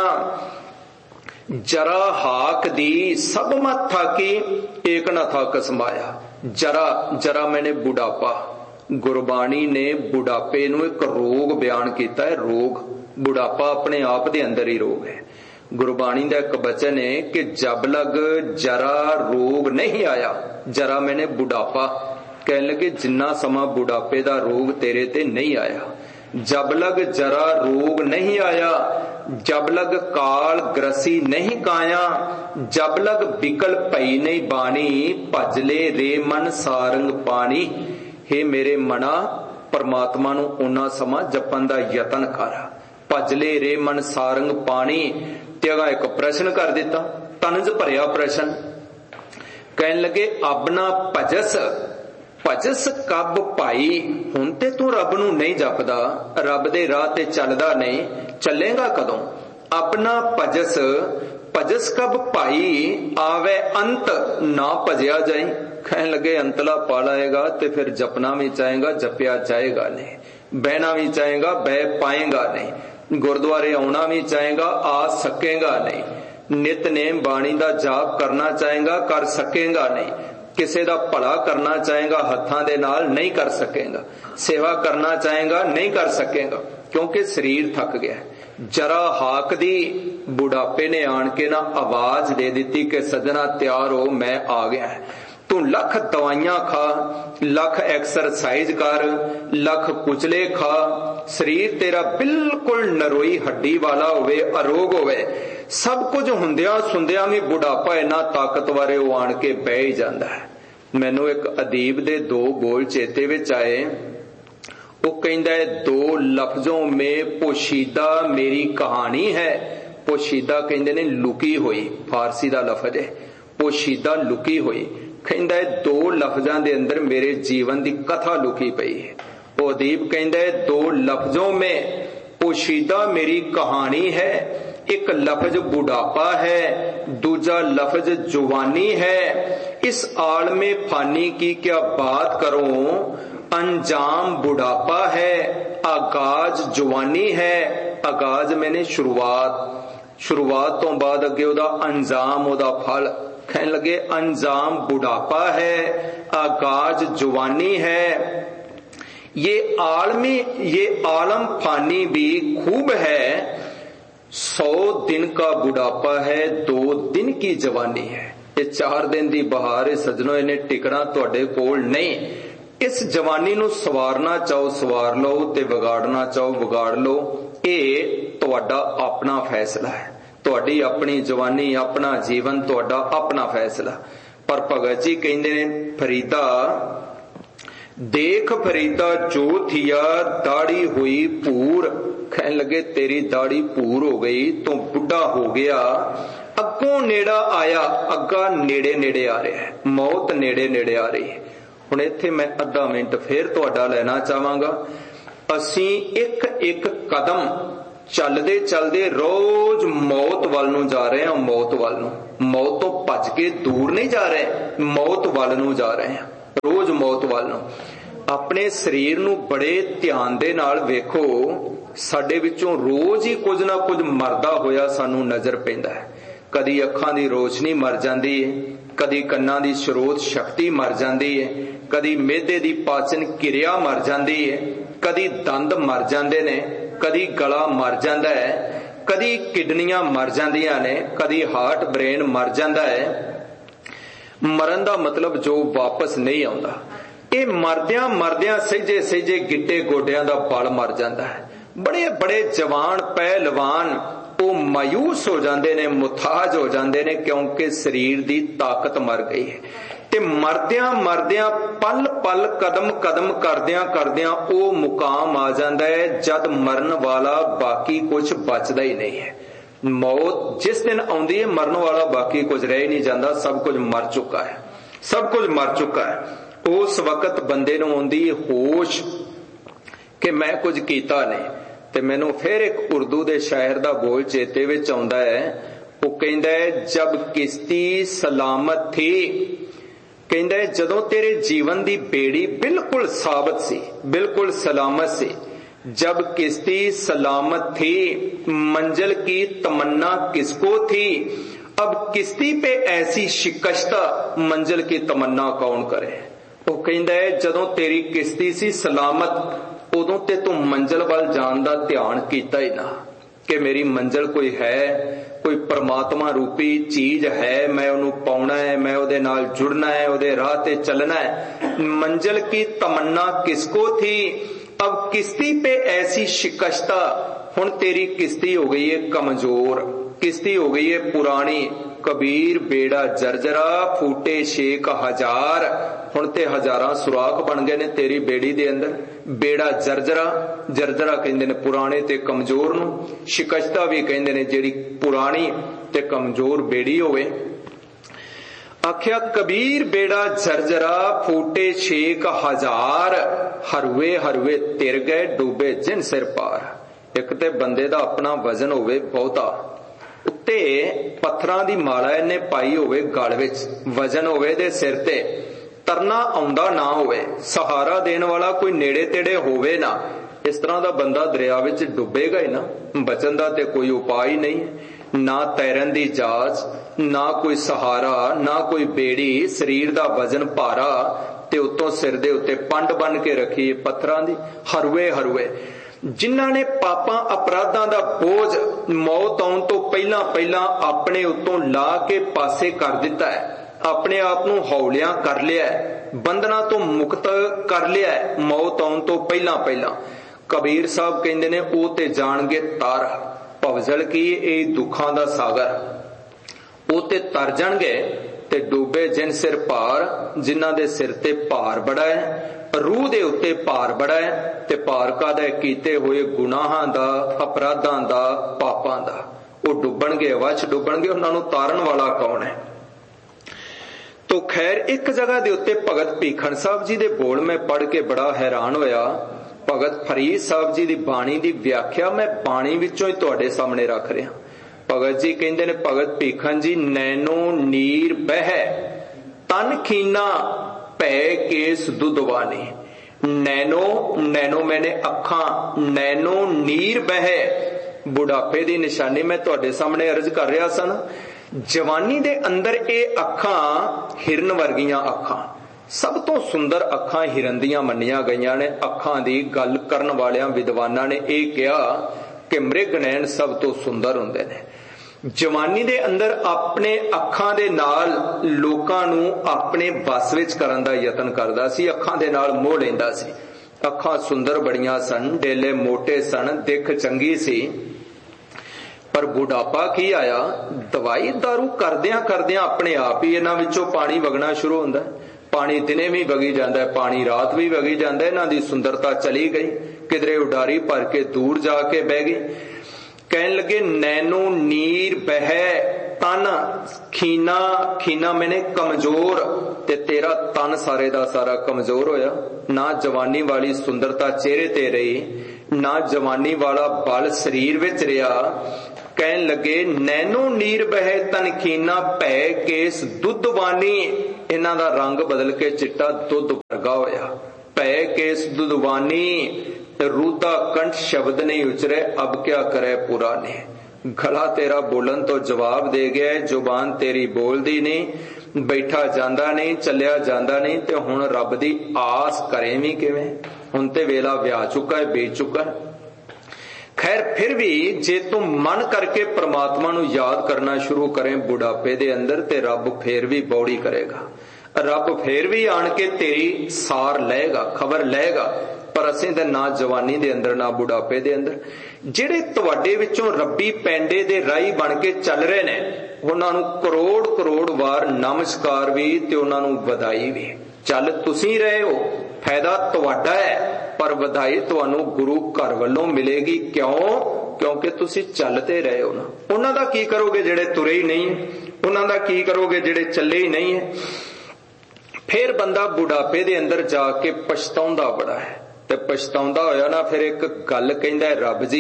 ਜਰਾ ਹਾਕ ਦੀ ਸਭ ਮਤ ਥਾਕੀ, ਏਕ ਨਾ ਥਾਕ ਸਮਾਇਆ। ਜਰਾ, ਜਰਾ ਮੈਨੇ ਬੁਢਾਪਾ। ਗੁਰਬਾਣੀ ਨੇ ਬੁਢਾਪੇ ਨੂੰ ਇੱਕ ਰੋਗ ਬਿਆਨ ਕੀਤਾ ਹੈ। ਰੋਗ, ਬੁਢਾਪਾ ਆਪਣੇ ਆਪ ਦੇ ਅੰਦਰ ਹੀ ਰੋਗ ਹੈ। ਗੁਰਬਾਣੀ ਦਾ ਇੱਕ ਬਚਨ ਹੈ ਕਿ ਜਬ ਲਗ ਜਰਾ ਰੋਗ ਨਹੀਂ ਆਇਆ। ਜਰਾ ਮੈਨੇ ਬੁਢਾਪਾ, ਕਹਿਣ ਲੱਗੇ ਜਿੰਨਾ ਸਮਾਂ ਬੁਢਾਪੇ ਦਾ ਰੋਗ ਤੇਰੇ ਤੇ ਨਹੀਂ ਆਇਆ। ਜਬ ਲਗ ਜਰਾ ਰੋਗ ਨਹੀਂ ਆਇਆ, ਜਬ ਲਗ ਕਾਲ ਗ੍ਰਸੀ ਨਹੀਂ ਕਾਇਆ। ਜਬ ਲਗ ਬਿਕਲ ਭਈ ਨਹੀਂ ਬਾਣੀ, ਭਜ ਲੈ ਰੇ ਮਨ ਸਾਰੰਗ ਪਾਣੀ। ਹੇ ਮੇਰੇ ਮਨਾ, ਪਰਮਾਤਮਾ ਨੂੰ ਓਨਾ ਸਮਾਂ ਜਪਣ ਦਾ ਯਤਨ ਕਰ। ਭਜ ਲੈ ਰੇ ਮਨ ਸਾਰੰਗ ਪਾਣੀ। ਤੇ ਅਗਾ ਇੱਕ ਪ੍ਰਸ਼ਨ ਕਰ ਦਿੱਤਾ, ਤਨਜ ਭਰਿਆ ਪ੍ਰਸ਼ਨ। ਕਹਿਣ ਲੱਗੇ ਅਬਨਾ ਭਜਸ, ਭਜਸ ਕਬ ਭਾਈ। ਹੁਣ ਤੇ ਤੂੰ ਰੱਬ ਨੂੰ ਨਹੀਂ ਜਪਦਾ, ਰੱਬ ਦੇ ਰਾਹ ਤੇ ਚੱਲਦਾ ਨਹੀਂ, ਚੱਲੇਗਾ ਕਦੋਂ? ਆਪਣਾ ਭਜਸ, ਭਜਸ ਕਬ ਭਾਈ। ਆਵੇ ਅੰਤ ਨਾ ਭਜਿਆ ਜਾਏ। ਕਹਿਣ ਲੱਗੇ ਅੰਤਲਾ ਪਾ ਲਾਏਗਾ ਤੇ ਫਿਰ ਜਪਣਾ ਵੀ ਚਾਹੇਗਾ, ਜਪਿਆ ਜਾਏਗਾ ਨਹੀਂ। ਬਹਿਣਾ ਵੀ ਚਾਹੇਗਾ, ਬਹਿ ਪਾਏਗਾ ਨਹੀਂ। ਗੁਰਦੁਆਰੇ ਆਉਣਾ ਵੀ ਚਾਹੇਗਾ, ਆ ਸਕੇਗਾ ਨਹੀਂ। ਨਿਤਨੇਮ ਬਾਣੀ ਦਾ ਜਾਪ ਕਰਨਾ ਚਾਹੇਗਾ, ਕਰ ਸਕੇਗਾ ਨਹੀਂ। ਕਿਸੇ ਦਾ ਭਲਾ ਕਰਨਾ ਚਾਹੇਗਾ ਹੱਥਾਂ ਦੇ ਨਾਲ, ਨਹੀਂ ਕਰ ਸਕੇਗਾ। ਸੇਵਾ ਕਰਨਾ ਚਾਹੇਗਾ, ਨਹੀਂ ਕਰ ਸਕੇਗਾ, ਕਿਉਂਕਿ ਸਰੀਰ ਥੱਕ ਗਿਆ। ਜਰਾ ਹਾਕ ਦੀ ਬੁਢਾਪੇ ਨੇ ਆਣ ਕੇ ਨਾ ਆਵਾਜ਼ ਦੇ ਦਿੱਤੀ ਕਿ ਸੱਜਣਾ ਤਿਆਰ ਹੋ, ਮੈਂ ਆ ਗਿਆ। ਤੂੰ ਲੱਖ ਦਵਾਈਆਂ ਖਾ, ਲੱਖ ਐਕਸਰਸਾਈਜ਼ ਕਰ, ਲੱਖ ਕੁਚਲੇ ਖਾ, ਸਰੀਰ ਤੇਰਾ ਬਿਲਕੁਲ ਨਰੋਈ ਹੱਡੀ ਵਾਲਾ ਹੋਵੇ, ਅਰੋਗ ਹੋਵੇ। ਸਭ ਕੁਝ ਹੁੰਦਿਆਂ ਸੁੰਦਿਆਂ ਵੀ ਬੁਢਾਪਾ ਇੰਨਾ ਤਾਕਤਵਰ ਹੈ, ਉਹ ਆਣ ਕੇ ਬਹਿ ਹੀ ਜਾਂਦਾ ਹੈ। ਮੈਨੂੰ ਇੱਕ ਅਦੀਬ ਦੇ 2 ਬੋਲ ਚੇਤੇ ਵਿੱਚ ਆਏ। ਉਹ ਕਹਿੰਦਾ ਹੈ, 2 ਲਫ਼ਜ਼ੋਂ ਮੇ ਪੋਸ਼ੀਦਾ ਮੇਰੀ ਕਹਾਣੀ ਹੈ। ਪੋਸ਼ੀਦਾ ਕਹਿੰਦੇ ਨੇ ਲੁਕੀ ਹੋਈ, ਫਾਰਸੀ ਦਾ ਲਫ਼ਜ਼ ਹੈ ਪੋਸ਼ੀਦਾ, ਲੁਕੀ ਹੋਈ। ਕਹਿੰਦਾ ਹੈ 2 ਲਫ਼ਜ਼ਾਂ ਦੇ ਅੰਦਰ ਮੇਰੇ ਜੀਵਨ ਦੀ ਕਥਾ ਲੁਕੀ ਪਈ ਹੈ। ਉਹ ਅਦੀਬ ਕਹਿੰਦਾ ਹੈ 2 ਲਫ਼ਜ਼ੋਂ ਮੇ ਪੋਸ਼ੀਦਾ ਮੇਰੀ ਕਹਾਣੀ ਹੈ। ਇੱਕ ਲਫ਼ਜ਼ ਬੁਢਾਪਾ ਹੈ, ਦੂਜਾ ਲਫ਼ਜ਼ ਜਵਾਨੀ है। इस आलमे फानी की क्या बात करूं, अंजाम बुढ़ापा है, आगाज जवानी है। आगाज मैंने शुरुआत, शुरुआत तो बाद अगे ओदा अंजाम, ओदा फल। कहने लगे अंजाम बुढ़ापा है, आगाज जवानी है। ये आलमी, ये आलम फानी भी खूब है। 100 दिन का बुढ़ापा है, 2 दिन की जवानी है। ये 4 दिन दी बहार है सजनों, इन्हें टिकना तुहाडे कोल नहीं। इस जवानी नूं सवारना चाहो सवार लो, ते विगाड़ना चाहो विगाड़ लो। ये तुहाडा अपना फैसला है। तुहाडी अपनी जवानी, अपना जीवन, तुहाडा अपना फैसला। पर भगत जी कहंदे ने, फरीदा देख फरीदा जो थिया दाढ़ी हुई पूर। कहने लगे तेरी दाढ़ी पूर हो गई, तू बुढ़ा हो गया। अगों नेड़ा आया, अग्गा नेड़े नेड़े आ रहा है, मौत नेड़े नेड़े आ रही है। हुण इत्थे मैं अद्धा मिनट फिर तुहाडा लेना चाहांगा। असीं एक एक कदम चलदे चलदे रोज मौत वल नूं जा रहे हैं। मौत वल नूं, मौत तो भज के दूर नहीं जा रहे, मौत वल नूं जा रहे हैं, रोज मौत वल नूं। अपने शरीर नूं बड़े ध्यान दे नाल वेखो, साडे विचों रोज ही कुछ ना कुछ मरदा होया सानू नजर पैंदा है। कदी अखां दी रोशनी मर जाती है, कदी कन्नां दी स्रोत शक्ति मर जाती है, कदी मेदे दी पाचन किरिया मर जाती है, कदी दंद मर जाते ने, कदी गला मर जाता है, कदी किडनियां मर जांदियां ने, कदी हार्ट ब्रेन मर जाता है। मरण दा मतलब जो वापस नहीं आउंदा। ये मरदियां मरदियां सहजे सहजे गिट्टे गोडियां दा बल मर जाता है। बड़े बड़े जवान पहलवान वो मायूस हो जाते ने, मुथाज हो जाते ने, क्योंकि शरीर की ताकत मर गई है। ते मरदियां मरदियां पल पल कदम कदम करदियां करदियां वो मुकाम आ जाता है जद मरण वाला बाकी कुछ बचदा ही नहीं है। मौत जिस दिन आउंदी है मरण वाला बाकी कुछ रह ही नहीं जाता, सब कुछ मर चुका है, सब कुछ मर चुका है। उस वक्त बंदे नूं आउंदी होश कि मैं कुछ कीता नहीं। ते मैनू फिर एक उर्दू दे शायर दा बोल चेते विच आउंदा है, वो कहंदा है जब किश्ती सलामत थी, कहंदा है जदों तेरे जीवन दी बेड़ी बिल्कुल साबित सी, बिल्कुल सलामत सी, जब किश्ती सलामत थी मंजिल की तमन्ना किसको थी, अब किश्ती पे ऐसी शिकस्ता मंजिल की तमन्ना कौन करे। वो कहंदा है जदों तेरी किश्ती सी सलामत उदों ते तू मंजिल वाल जान दा ध्यान कीता ही ना कि मेरी मंजिल कोई है, कोई परमात्मा रूपी चीज है, मैं उन्हों पाउना है, मैं उहदे नाल जुड़ना है, उहदे राह ते चलना है। मंजिल की तमन्ना किसको थी, अब किश्ती पे ऐसी शिकस्ता, हुण तेरी किश्ती हो गई है कमजोर, किश्ती हो गई है पुरानी। कबीर बेड़ा जर्जरा फूटे 6,000, हुण ते हजारां सुराख बन गए ने तेरी बेड़ी दे अंदर। बेड़ा जर्जरा, जर्जरा कहंदे ने पुराने ते कमजोर नूं, शिकस्ता भी कहंदे ने जेड़ी पुरानी ते कमजोर बेड़ी होवे। आख्या कबीर बेड़ा जर्जरा फूटे 6,000, हरवे हरवे तिर गए डूबे जिन सिर पार। एक ते बंदे दा अपना वजन होवे बहुता, उत्ते पत्थरां दी माला इन्ने पाई होवे गल विच, वजन होवे दे सिर ते, तरना आउंदा ना होवे, सहारा देने वाला कोई नेड़े तेड़े होवे ना, इस तरह दा बंदा दरिया विच डुबेगा ही ना। बचन दा ते कोई उपाय ही नहीं, ना तैरन दी जाच, ना कोई सहारा, ना कोई बेड़ी, शरीर दा वजन भारा ते उत्तों सिर दे उत्ते पंड बन के रखी पत्थरां दी। हरवे हरवे जिन्हां ने पापां अपराधां दा बोझ मौत आउण तो पहला पहला अपने उत्तों ला के पासे कर दिता है, अपने आप नूं हौलियां कर लिया है, बंधना तो मुक्त कर लिया है मौत आउण तो पहला पहला। कबीर साहब कहंदे ने ओ ते जाणगे तार भवजल की ए दुखां दा सागर, ओ ते तर जाणगे ते डूबे जिन सिर भार, जिन्हां दे सिर ते भार बड़ा है, रूह दे उत्ते भार बड़ा है, ते भार कादा कीते होए गुनाहां दा, अपराधां दा, पापां दा। ओ डुबणगे, अवश्य डुबणगे, उन्हां नूं तारन वाला कौन है। तो खैर एक जगह दे उत्ते भगत भीखन साहब जी दे बोल मैं पढ़ के बड़ा हैरान होया। भगत फरीद साहब जी दी बाणी दी व्याख्या मैं बाणी विचों ही तुहाडे सामने रख रहा। भगत जी कहंदे ने, भगत भीखन जी नैनो नीर बह तन खीना भै केस दुधवानी। नैनो, नैनो मैंने अखां, नैनो नीर बह बुढ़ापे दी निशानी मैं तुहाडे सामने अर्ज कर रहा सन। जवानी दे अंदर ए अखां हिरन वर्गियां अखां, सब तो सुंदर अखां हिरन दियां मन्नियां गईयां ने। अखां दी गल करन वालियां विद्वानां ने यह कहा कि मृग नैन सब तो सुंदर हुंदे ने। जवानी दे अंदर अपने अखां दे नाल लोकां नूं अपने बस विच करन दा यतन करदा सी, अखां दे नाल मोह लैंदा सी। अखां सुंदर बड़ियां सन, डेले मोटे सन, दिख चंगी सी। पर बुढ़ापा की आया, दवाई दारू करदियां करदियां अपने आप ही इन्हां विचों पानी वगना शुरू हुंदा है। पानी दिने भी वगी जाता है, पानी रात भी वगी जाता है। इन्हां दी सुंदरता चली गई, किधरे उडारी भर के दूर जाके बह गई। कहन लगे नैनो नीर बह तन खीना, खीना मैंने कमजोर, ते तेरा तन सारे दा सारा कमजोर होया। ना जवानी वाली सुंदरता चेहरे ते रही, ना जवानी वाला बल शरीर विच रहा। कहन लगे नैनो नीर बह तन खीना भै केस दुधवानी। इन्हां दा रंग बदल के चिट्टा दुध वर्गा होया। भै केस दुधवानी, रूदा कंठ शब्द नहीं उचरे, अब क्या करे पुराने। गला तेरा बोलन तो जवाब दे गया, जुबान तेरी बोलदी नहीं, बैठा जांदा नहीं, चलिया जांदा नहीं, ते हुण रब दी आस करें भी किवें? हुण ते वेला व्या चुका है, बीत चुका है। खैर फिर भी जे तू मन करके परमात्मा नू याद करना शुरू करें बुढ़ापे दे अंदर, ते रब फिर भी बौड़ी करेगा, रब फिर भी आन के तेरी सार लेगा, खबर लेगा। पर असीं ते ना जवानी दे अंदर ना बुढ़ापे दे अंदर। जिहड़े तुहाडे विचों रब्बी पैंडे दे राही बन के चल रहे ने, उन्हां नू करोड़ करोड़ वार नमस्कार भी ते उन्हां नू वधाई भी। चल तुसीं रहे हो, फायदा तुहाडा है, पर वधाई तुहानू गुरु घर वालों मिलेगी। क्यों? क्योंकि तुसी चलते रहे हो ना। उन्हां दा की करोगे जिहड़े तुरे ही नहीं, उन्हां दा की करोगे जिहड़े चले ही नहीं है? फिर बंदा बुढ़ापे दे अंदर जाके पछताउंदा बड़ा है, ते पछताउंदा होया ना फिर एक गल कहंदा है, रब जी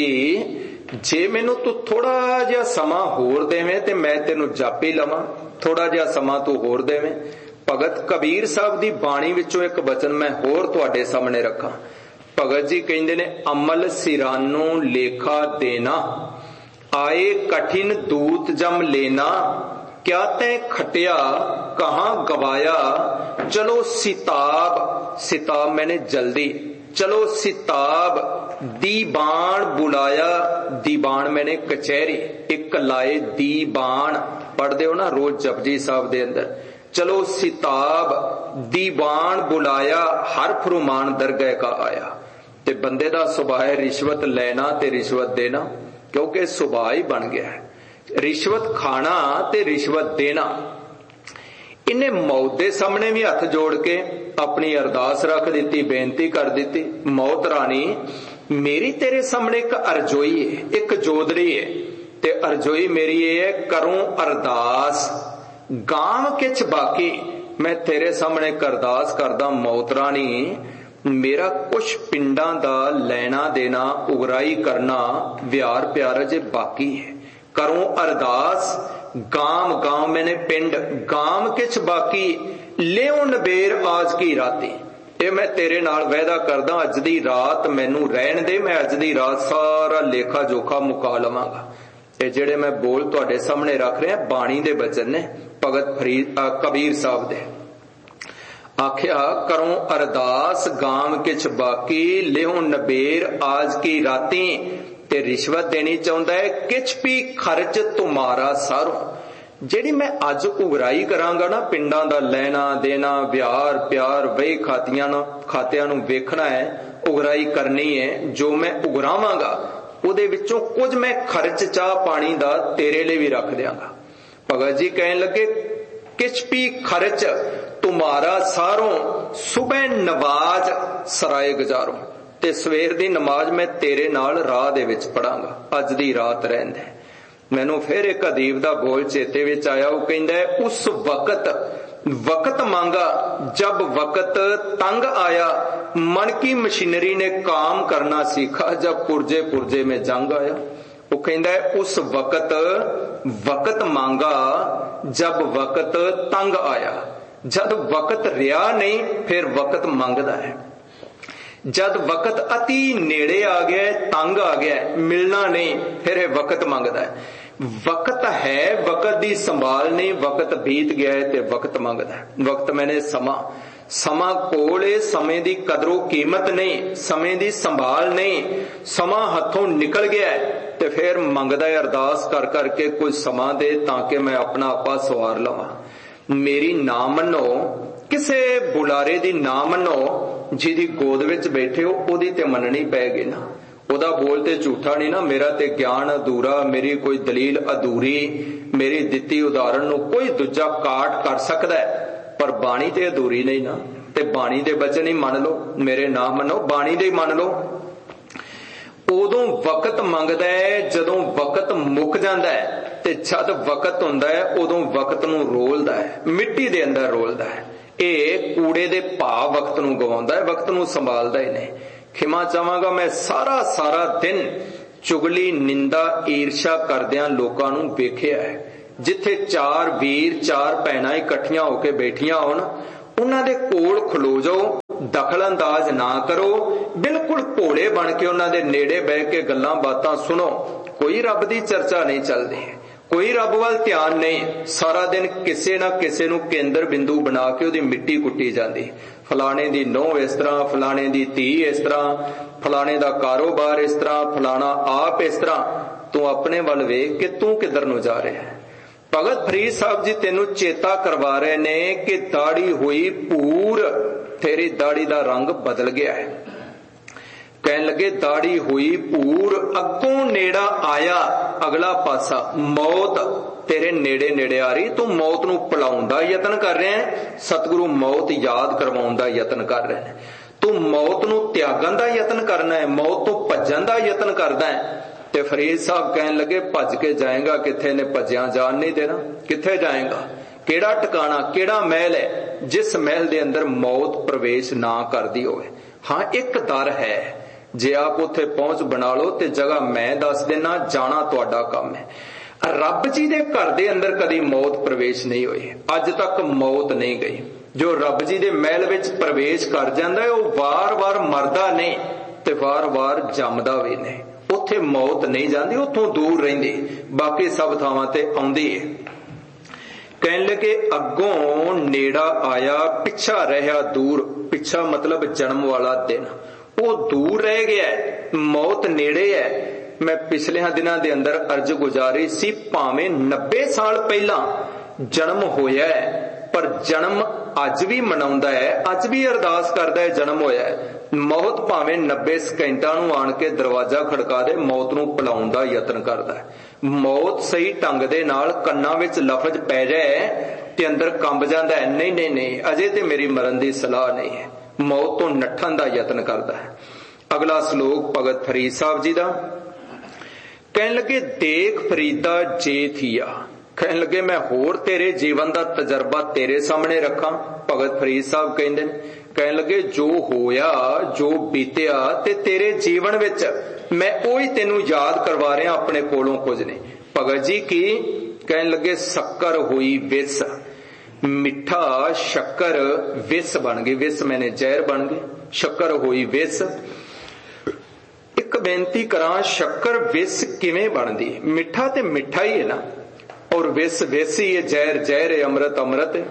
जे मैनू तू थोड़ा जिहा समा होर देवें ते मैं तेनू जापी लवां, थोड़ा जिहा समा तू होर देवें। भगत कबीर साहब दी बाणी विचों एक वचन मैं होर तुहाडे सामने रखां। भगत जी कहंदे ने, अमल सिरानो लेखा देना, आए कठिन दूत जम लेना, क्या तैं खटिया कहां गवाया, चलो सिताब, सिताब मैंने जल्दी, चलो सिताब, दीवान बुलाया, दीवान मैंने कचहरी, एक लाए दीवान, पढ़दे हो ना रोज जपजी साहब दे अंदर, चलो सिताब, दीवान बुलाया, हर फरमान दरगाह का आया। ते बंदे दा सुभाव है रिश्वत लेना ते रिश्वत देना, क्योंकि सुभाव ही बन गया है रिश्वत खाना ते रिश्वत देना। इन्हें मौत दे सामने भी हथ जोड़ के अपनी अरदास रख दी, बेनती कर दी, मौत रानी मेरी तेरे सामने एक अरजोई है, एक जोदरी है, ते अरजोई मेरी ये है, करूं अरदास गांव किच बाकी, मैं तेरे सामने अरदास करदा मौत रानी, मेरा कुछ पिंडां दा लेना देना उगराई करना व्यार प्यार जे बाकी है। करूं अरदास गांव, गांव मैंने पिंड, गांव किच बाकी, लियो नबेर आज की राती, ये मैं तेरे नाल वायदा करदा अज दी रात मैनू रहन दे, मैं अज दी रात सारा लेखा जोखा मुका लवांगा। ये जेड़े मैं बोल तुहाडे सामने रख रहा बाणी दे वचन ने भगत फरीद कबीर साहब दे। आख्या करूं अरदास गांव किच बाकी, लियो नबेर आज की राती, ते रिश्वत देनी चाहुंदा है किच भी खर्च तुम्हारा सारों। जेड़ी मैं अज उगराई करांगा ना, पिंडां दा लेना देना व्यार प्यार वही खातियां नू वेखना है, उगराई करनी है, जो मैं उगरावांगा उहदे विचों कुछ मैं खर्च चाह पानी दा तेरे लिए भी रख दियांगा। भगत जी कहन लगे किच भी खर्च तुम्हारा सारों, सुबह नवाज सराय गुजारो, ते सवेर दी नमाज मैं तेरे नाल राह दे विच पढ़ांगा, अज दी रात रहन दे। मैनू फिर एक अदीब दा बोल चेते विच आया, वो कहंदा है, उस वक्त मांगा जब वक्त तंग आया, मन की मशीनरी ने काम करना सीखा, जब पुरजे पुरजे में जंग आया। वो कहंदा है उस वक्त मांगा जब वक्त तंग आया, जद वक्त रिया नहीं फिर वक्त मंगदा है, जद वक्त अति नेड़े आ गया तंग आ गया मिलना नहीं फिर वक्त मंगदा है। वक्त है, वक्त दी संभाल नहीं, वक्त बीत गया है ते वक्त मंगदा है। वक्त मैंने समा कोले, समय दी कदरों कीमत नहीं, समय दी संभाल नहीं, समा हथों निकल गया है ते फिर मंगदा है अरदास कर करके कोई समा दे ताकि मैं अपना आपा सवार लवां। मेरी ना मनो, किसे बुलारे दी ना मनो, जिहदी गोद विच बैठे हो ओदी ते मननी पैगी ना, ओदा बोल ते झूठा नहीं ना, मेरा ते ज्ञान अधूरा, मेरी कोई दलील अधूरी, मेरी दित्ती उदाहरण नू कोई दूजा काट कर सकदा है, पर बाणी ते अधूरी नहीं ना, ते बाणी दे वचन ही मन लो, मेरे ना मनो बाणी दे मन लो। उदों वक्त मंगदा है जदों वक्त मुक जांदा है, ते जद वक्त हुंदा है उदों वक्त नू रोलदा है, मिट्टी दे अंदर रोलदा है। ये कूड़े दे भाव वक्त नू गवाउंदा है, वक्त नू संभालदा ही नहीं। खिमा चाहांगा मैं सारा दिन चुगली निंदा ईर्षा करदियां लोकां नू वेखिया है, जिथे चार वीर चार भैणां इकट्ठियां होके बैठियां होण, उन्हां दे कोल खलो जाओ, दखल अंदाज ना करो, बिल्कुल भोले बन के उन्हां दे नेड़े बह के गल्लां बातां सुनो, कोई रब की चर्चा नहीं चलती, कोई रब वाल ध्यान नहीं। सारा दिन किसी ना किसी नूं केंद्र बिंदु बना के उहदी मिट्टी कुट्टी जाती। फलाने दी नूंह इस तरह, फलाने दी धी इस तरह, फलाने दा कारोबार इस तरह, फलाना आप इस तरह। तू अपने वल वेख के तू किधर नूं जा रहा है। भगत फरीद साहब जी तेनू चेता करवा रहे ने कि दाढ़ी हुई पूर, तेरी दाढ़ी दा रंग बदल गया है। कहन लगे दाढ़ी हुई पूर, अगों नेड़ा आया अगला पासा, मौत तेरे नेड़े नेड़े आ रही। तू मौत नूं भुलाउण दा यतन कर रहा है, सतगुरु मौत याद करवाउण दा यतन कर रहे हैं। तू मौत नूं त्यागण दा यतन करना है, मौत तो भज्जण दा यतन करदा है। ते फरीद साहब कहन लगे भज के जाएगा किथे, ने भज्या जान नहीं देना। किथे जाएगा, केड़ा ठिकाना, केड़ा महल है जिस महल दे अंदर मौत प्रवेश ना करदी होवे। हाँ एक दर है, जे आप उत्थे पहुंच बना लो ते जगह मैं दस देना, जाना तुहाडा काम है। रब जी दे घर दे अंदर कदी मौत प्रवेश नहीं हुई, अज तक मौत नहीं गई। जो रब जी दे महल विच प्रवेश कर जांदा है वो वार वार मरदा नहीं ते वार वार जमदा भी नहीं। उत्थे मौत नहीं जाती, उतों दूर रहिंदी, बाकी सब थावां ते आउंदी है। कहन लगे अगों नेड़ा आया, पिछा रहा दूर। पिछा मतलब जन्म वाला दिन, वो दूर रह गया है, मौत नेड़े है। मैं पिछले दिनों के अंदर अर्ज गुजारी सी, भावें 90 साल पहला जन्म होया है पर जन्म अज भी मनाउंदा है, अज भी अरदास करदा है जन्म होया है। मौत भावें 90 सेकंडां नूं आण के दरवाजा खड़का दे, मौत नूं भुलाउण दा यतन करदा है। मौत सही ढंग दे नाल कन्नां विच लफज पै जाए ते अंदर कंब जांदा है, नहीं नहीं नहीं अजे ते मेरी मरण दी सलाह नहीं है। मौत तो नठण दा यतन करदा है। अगला श्लोक भगत फरीद साहब जी दा। कहन लगे देख फरीदा जे थिया, कहन लगे मैं होर तेरे जीवन दा तजर्बा तेरे सामने रखा। भगत फरीद साहब कहंदे ने, कहन लगे जो होया जो बीतिया ते तेरे जीवन विच मैं ओही तेनू याद करवा रहा अपने कोलों कुछ नहीं। भगत जी की कहन लगे शक्कर हुई विस, मिठा शक्कर विस बन गई, विस मैंने जहर बन गई, शक्कर हुई विस। एक बेनती करा, शक्कर विस किवें बनदी? मिठा ते मिठा ही है ना, और विस विस ही है, जहर जहर है, अमृत अमृत है।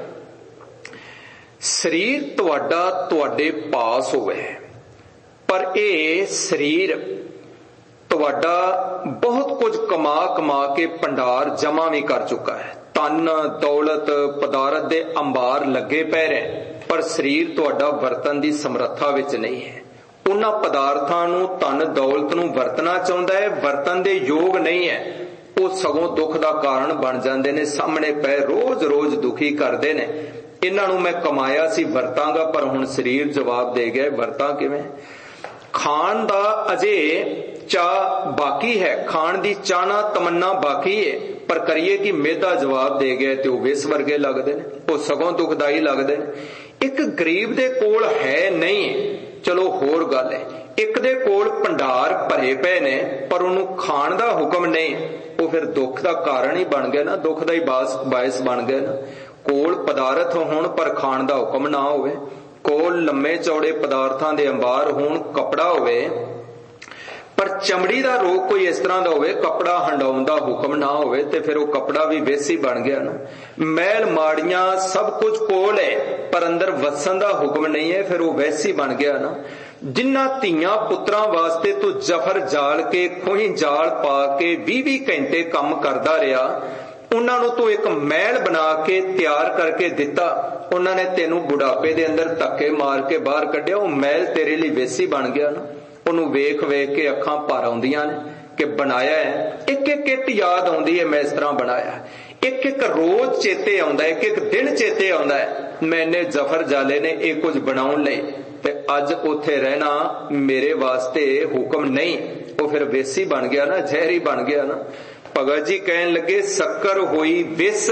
शरीर तुहाडा तुहाडे पास होवे पर यह शरीर तुहाडा बहुत कुछ कमा कमा के भंडार जमा भी कर चुका है। तन दौलत पदारथ दे अंबार लगे पै रहे, पर शरीर तुहाडा वरतन दी समर्था विच नहीं है। उन्हां पदार्थां नूं तन दौलत नूं वरतना चाहुंदा है, वरतन दे योग नहीं है। वो सगों दुख दा कारण बन जांदे ने, सामने पै रोज रोज दुखी करदे ने। इन्हां नूं मैं कमाया सी वरतांगा, पर हुण शरीर जवाब दे गया वरतां किवें। खाण दा अजे चाह बाकी है, खाण दी चाहना तमन्ना बाकी है, पर करिए कि मेदा जवाब दे गया ते विस वर्गे लगदे ने, वो सगों दुखदाई लगदे ने। एक गरीब दे कोल है नहीं, चलो होर गल है, एक दे कोल भंडार भरे पे ने पर उन्होंने खाण दा हुक्म नहीं, वो फिर दुख दा कारण ही बन गया ना, दुख दा ही बायस बन गया ना। कोल पदार्थ होण पर खाण दा हुक्म ना होवे, कोल लम्मे चौड़े पदार्थां दे अंबार होण, कपड़ा होवे पर चमड़ी दा रोग कोई इस तरह दा होवे, कपड़ा हंडाउण दा हुक्म ना होवे, ते फिर वो कपड़ा भी वेसी बन गया ना। मैल माड़ियां सब कुछ कोल है पर अंदर वसन दा हुक्म नहीं है, फिर वो वैसी बन गया ना। जिन्ना धीयां पुत्रां वास्ते तू जफर जाल के खूही जाल पा के 20-20 घंटे काम करदा रहा, उन्हां नूं तू एक महल बना के तैयार करके दिता, उन्हां ने तेनू बुढ़ापे दे अंदर धक्के मार के बाहर कढिया, वो महल तेरे लिए वेसी बन गया ना। उन्होंने वेख वेख के अखां भर आउंदियां ने कि बनाया है, एक एक इट याद आउंदी है मैं इस तरह बनाया, एक एक रोज चेते आउंदा है, एक एक दिन चेते आउंदा है मैंने जफर जाले ने एक कुछ बनाउण लई, ते अज उत्थे रहना मेरे वास्ते हुक्म नहीं, वो फिर वेसी बन गया ना, जहरी बन गया ना। भगत जी कहन लगे शक्कर होई विस,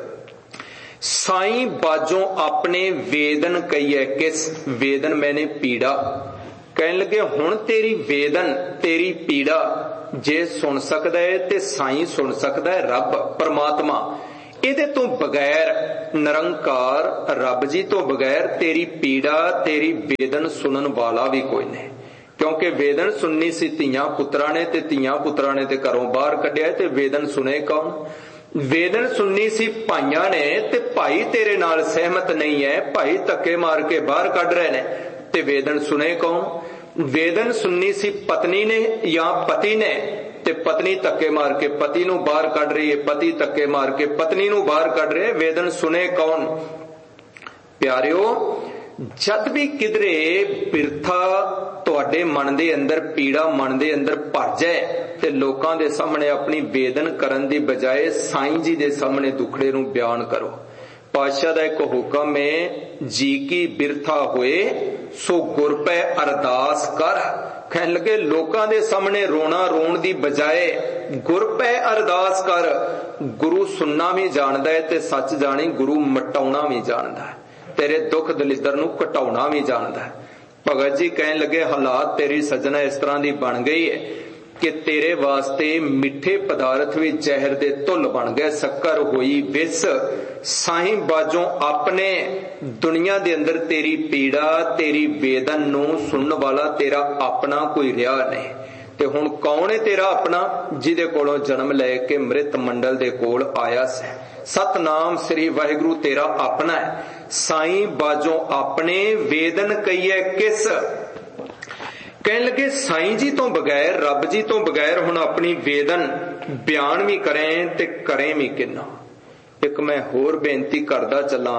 साईं बाजों अपने वेदन कहिए किस, वेदन मैंने पीड़ा। कहन लगे हुण तेरी वेदन तेरी पीड़ा जे सुन सकदा है ते साईं सुन सकदा है, रब परमात्मा। इहदे तो बगैर निरंकार रब जी तो बगैर तेरी पीड़ा तेरी वेदन सुनन वाला भी कोई नहीं। क्योंकि वेदन सुननी सी धीआं पुत्रां ने ते धीआं पुत्रां ने ते घरों बाहर कढिया ते वेदन सुने कौन? वेदन सुननी सी भाइयां ने ते भाई तेरे नाल सहमत नहीं है, भाई धक्के मार के बाहर कढ रहे ने ते वेदन सुने कौन? वेदन सुननी सी पत्नी ने या पति ने ते पत्नी धक्के मार के पति नूं बाहर कढ रही है, पति धक्के मार के पत्नी नूं बाहर कढ रहे, वेदन सुने कौन? प्यारिओ, जद भी किधरे बिरथा तुहाडे मन दे अंदर, पीड़ा मन दे अंदर भर जाए ते लोकां दे सामने अपनी वेदन करन दी बजाए साईं जी दे सामने दुखड़े नूं बयान करो। पातशाह दा एक हुक्म है, जी की बिरथा होए सो गुर पै अरदास कर। कहन लगे लोकां दे सामने रोना रोण दी बजाए गुर पै अरदास कर। गुरु सुनना भी जानदा है ते सच जानी गुरु मटाउणा भी जानदा है, तेरे दुख दलिदर नूं घटाउणा भी जानदा है। भगत जी कहन लगे हालात तेरी सजना इस तरह दी बन गई है कि तेरे वास्ते मिठे पदार्थ भी जहर दे धुल बन गए, शक्कर होई विस। साईं बाजों अपने दुनिया दे अंदर तेरी पीड़ा, तेरी वेदन नूं सुनने वाला तेरा अपना कोई रिहा नहीं। ते हुण कौन है तेरा अपना? जिहदे कोलों जन्म लैके मृत मंडल दे कोल आया से। सतनाम श्री वाहिगुरु तेरा अपना है। साईं बाजों अपने वेदन कहिए किस? कहने लगे साईं जी तो बगैर, रब जी तो बगैर हुण अपनी वेदन बयान भी करें ते करें भी किन्ना। एक मैं होर बेनती करदा चला,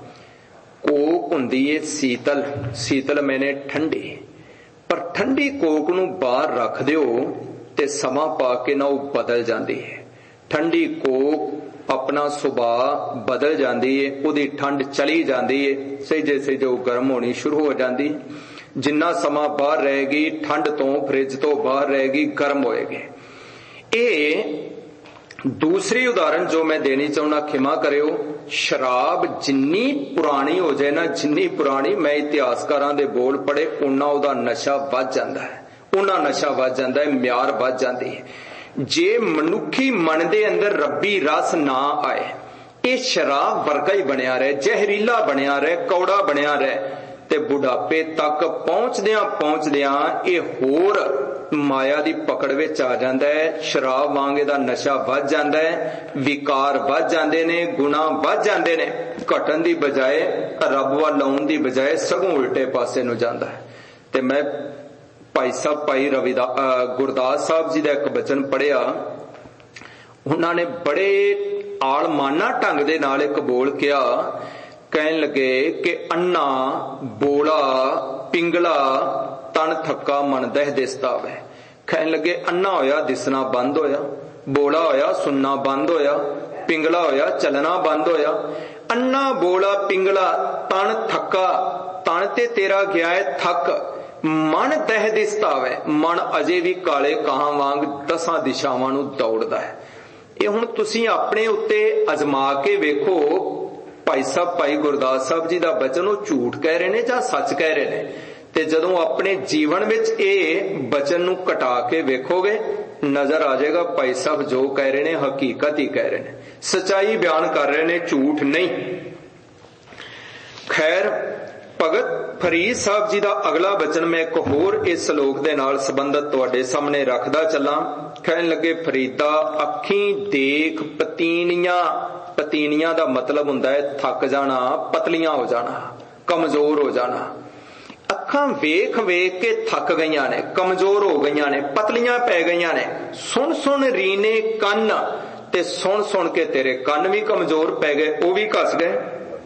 कोक हुंदी है शीतल, शीतल मैंने ठंडी, पर ठंडी कोक नूं बाहर रख दिओ ते समा पा के ना वो बदल जाती है। ठंडी कोक अपना सुभाव बदल जाती है, उहदी ठंड चली जाती है, सहजे सहजे वो गर्म होनी शुरू हो जाती। जिन्ना समा बाहर रहेगी ठंड तो, फ्रिज तो बाहर रहेगी, गर्म होएगी। ये दूसरी उदाहरण जो मैं देनी चाहना, खिमा करियो, शराब जिन्नी पुरानी हो जाए ना, जिन्नी पुरानी, मैं इतिहासकारां दे बोल पढ़े, उन्ना उहदा नशा वध जांदा है, उन्ना नशा वध जांदा है, म्यार वध जांदी है। जे मनुखी मन दे अंदर रब्बी रस ना आए, ये शराब वर्गा ही बनिया रहे, जहरीला बनिया रहे, कौड़ा बनिया रहे, ते बुढ़ापे तक पहुंचदियां ये होर माया दी पकड़ विच आ जांदा है। शराब वांगे दा नशा वध जांदा है, विकार वध जांदे ने, गुना वध जांदे ने, घटन दी बजाए रब वल आउण दी बजाए सगों उल्टे पासे नूं जांदा है। ते मैं भाई साहब भाई गुरदास साहब जी दा एक बचन पढ़िया, उन्होंने बड़े आलमाना ढंग दे नाल एक बोल किया। कहन लगे कि अन्ना बोला पिंगला तन थक्का मन दह दिसदा वे। कहन लगे अन्ना होया दिसना बंद होया, बोला होया सुनना बंद होया, पिंगला होया चलना बंद होया। अन्ना बोला पिंगला तन थक्का, तन ते तेरा गया है थक, मन दह दिसदा वे, मन अजे भी काले काहां वांग 10 दिशावां नूं दौड़दा है। ये हुण तुसीं अपने उत्ते अजमा के वेखो, भाई साहब भाई गुरदास साहब जी दा बचन वो झूठ कह रहे ने जां सच कह रहे ने। ते जदों अपने जीवन विच ये बचन नूं घटा के वेखोगे, नजर आ जाएगा भाई साहब जो कह रहे ने हकीकत ही कह रहे ने, सच्चाई बयान कर रहे ने, झूठ नहीं। खैर, भगत फरीद साहब जी दा अगला बचन मैं एक होर इस श्लोक दे नाल संबंधित तुहाडे सामने रखदा चला। कहन लगे फरीदा अखी देख पतीनियां, पतीनियां दा मतलब हुंदा है थक जाना, पतलियां हो जाना, कमजोर हो जाना। अखां वेख वेख के थक गईयां ने, कमजोर हो गईयां ने, पतलियां पै गईयां ने। सुन सुन रीने कन, ते सुन सुन के तेरे कन भी कमजोर पै गए, वो भी घस गए।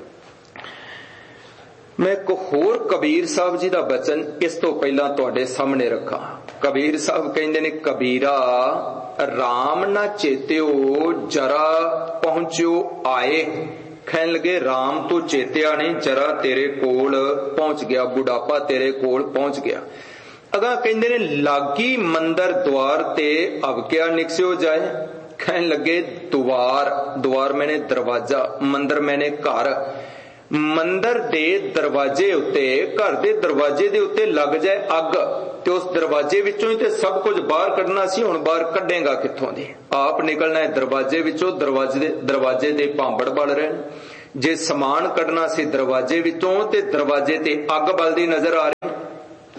मैं एक होर कबीर साहब जी दा बचन इस तो पहला तुहाडे सामने रखा। कबीर साहब कहंदे ने, कबीरा राम ना चेत्यो जरा पहुंचो आए। कहन लगे राम तो चेत्या नहीं, जरा तेरे कोल पहुंच गया, बुढ़ापा तेरे कोल पहुंच गया। अगा कहंदे ने लागी मंदिर द्वार ते अब क्या निकस्यो जाए। कहन लगे द्वार, द्वार मैंने दरवाजा, मंदिर मैंने घर। मंदिर दे दरवाजे उत्ते, घर दे दरवाजे दे उत्ते लग जाए अग, ते उस दरवाजे विचों ही ते सब कुछ बाहर कढना सी। हुण बाहर कढेगा कित्थों दी? आप निकलना है दरवाजे विचों, दरवाजे दे भांबड़ बल रहे। जे समान कढना सी दरवाजे विचों ते दरवाजे ते अग बलदी नजर आ रही।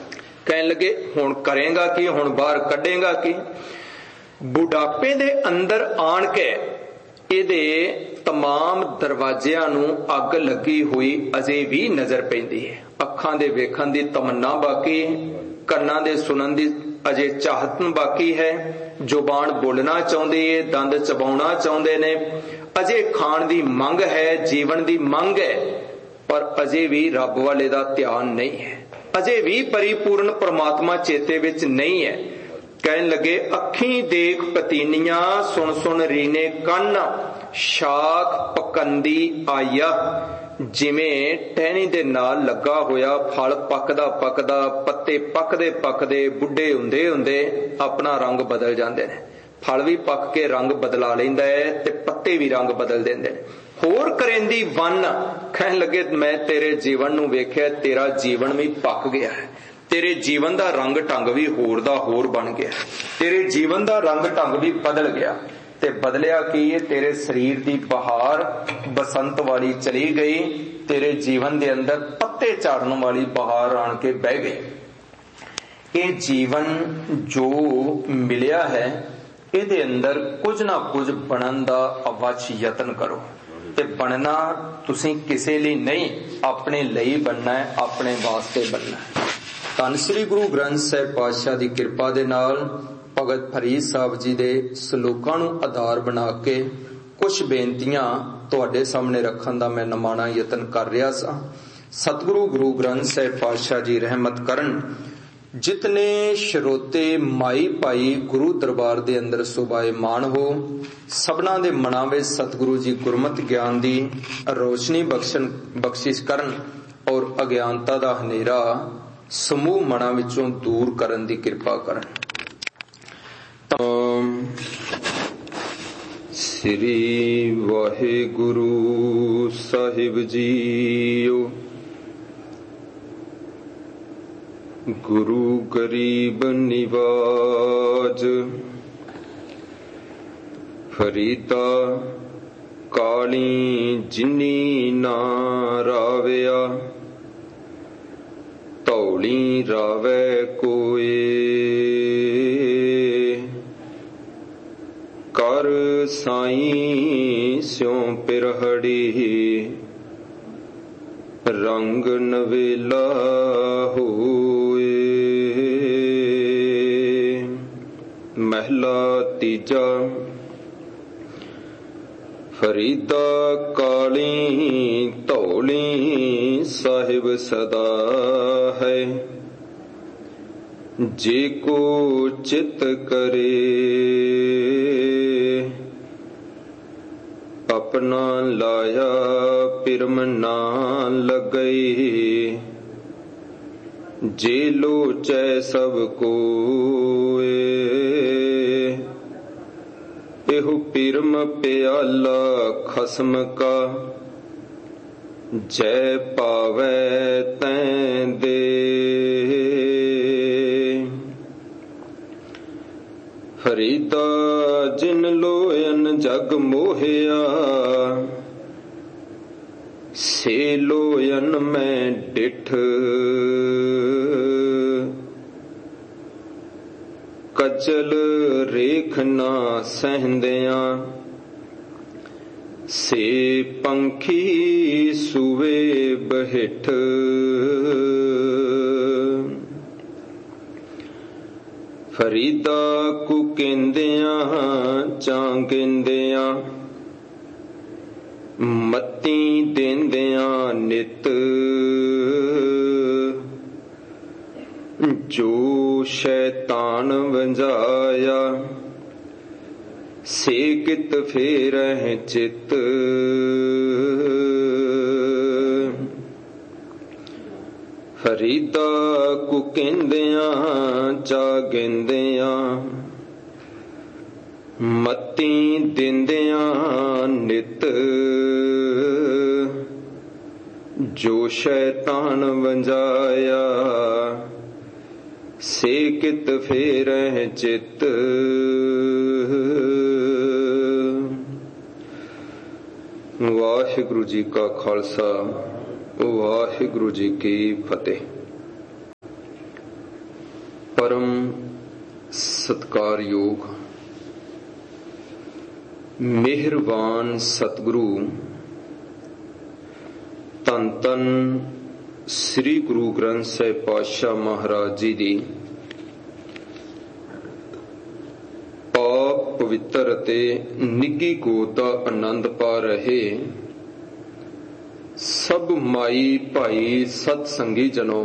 कहन लगे हुण करेगा की, हुण बाहर कढेगा की। बुढ़ापे दे अंदर आण के इहदे तमाम दरवाजियां नूं अग लगी हुई अजे भी नजर पैंदी है। अखां दे वेखण दी तमन्ना बाकी, कन्नां दे सुनन दी अजे चाहत बाकी है, जुबान बोलना चाहुंदी है, दंद चबाउणा चाहुंदे ने, अजे खाण दी मंग है, जीवन दी मंग है, पर अजे भी रब वाले दा ध्यान नहीं है, अजे भी परिपूर्ण परमात्मा चेते विच नहीं है। कहन लगे अखीं देख पतीनियां, सुन सुन रीने कन्न, शाख पकंदी आया। जिवें टहनी दे नाल लगा होया फल पकदा पकदा, पत्ते पकदे पकदे, बुढ़े हुंदे हुंदे अपना रंग बदल जांदे ने। फल भी पक के रंग बदला लैंदा है ते पत्ते भी रंग बदल देंदे ने। होर करेंदी वन, कहन लगे मैं तेरे जीवन नूं वेख्या, तेरा जीवन भी पक गया है, तेरे जीवन दा रंग ढंग भी होर दा होर बन गया, तेरे जीवन दा रंग ढंग भी बदल गया। ते बदलिया की है, तेरे शरीर दी बहार बसंत वाली चली गई, तेरे जीवन दे अंदर पत्ते झाड़न वाली बहार आण के बह गई। ये जीवन जो मिलिया है, इहदे अंदर कुछ ना कुछ बनन दा अवश्य यतन करो। ते बनना तुसीं किसे लिए नहीं, अपने लिए बनना है, अपने वास्ते बनना है। धन श्री गुरु ग्रंथ साहिब पातशाह दी कृपा दे नाल भगत फरीद साहब जी दे सलोकां नूं आधार बना के कुछ बेनतियां तुहाडे सामने रखण दा मैं नमाणा यतन कर रहा सा। सतगुरु गुरु ग्रंथ साहिब पातशाह जी रहमत करन। जितने श्रोते माई भाई गुरु दरबार दे अंदर सुभाएमान हो, सबना दे मनां विच सतगुरु जी गुरमत ज्ञान दी रोशनी बख्शिश करन और अज्ञानता दा हनेरा समूह मनां विचों दूर करन दी कृपा करन। श्री वाहिगुरु साहिब जीओ। गुरु गरीब निवाज, फरीदा काली जिन्नी ना रावया, तौली रावै कोए, कर साईं स्यों पिरहड़ी, रंग नवेला होए। महला तीजा। फरीदा काली धौली साहिब सदा है, जे को चित करे, अपना लाया पिरम ना लगई, जे लोचै सब कोए। एहु पिरम प्याला खसम का, जय पावै तैं दे। फरीदा जिन लोयन जग मोहिया, से लोयन मैं डिठ। कचल रेख ना सहंदियां, से पंखी सुवे बहिठ। फरीदा कु कहंदियां चांगिंदियां, मत्ती देंदियां नित। जो शैतान वंजाया, से कित फेरह चित। फरीदा कु कहंदियां चागिंदियां, मत्ती देंदियां नित। जो शैतान वंजाया, से कित फेरह चित। वाहिगुरु जी का खालसा, वाहिगुरु जी की फतेह। ਸਤਿਕਾਰਯੋਗ ਮਿਹਰਬਾਨ ਸਤਿਗੁਰੂ ਧੰਨ ਧੰਨ ਸ੍ਰੀ ਗੁਰੂ ਗ੍ਰੰਥ ਸਾਹਿਬ ਪਾਤਸ਼ਾਹ ਮਹਾਰਾਜ ਜੀ ਦੀ ਪਾਕ ਪਵਿੱਤਰ ਅਤੇ ਨਿੱਘੀ ਗੋਦ ਦਾ ਆਨੰਦ ਪਾ ਰਹੇ ਸਭ ਮਾਈ ਭਾਈ ਸਤ ਸੰਗੀ ਜਨੋ,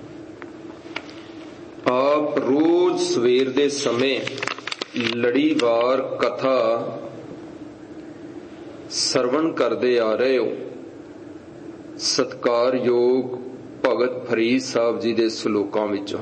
ਆਪ ਰੋਜ਼ ਸਵੇਰ ਦੇ ਸਮੇਂ ਲੜੀਵਾਰ ਕਥਾ ਸਰਵਣ ਕਰਦੇ ਆ ਰਹੇ ਹੋ। ਸਤਿਕਾਰਯੋਗ ਭਗਤ ਫਰੀਦ ਸਾਹਿਬ ਜੀ ਦੇ ਸ਼ਲੋਕਾਂ ਵਿੱਚੋਂ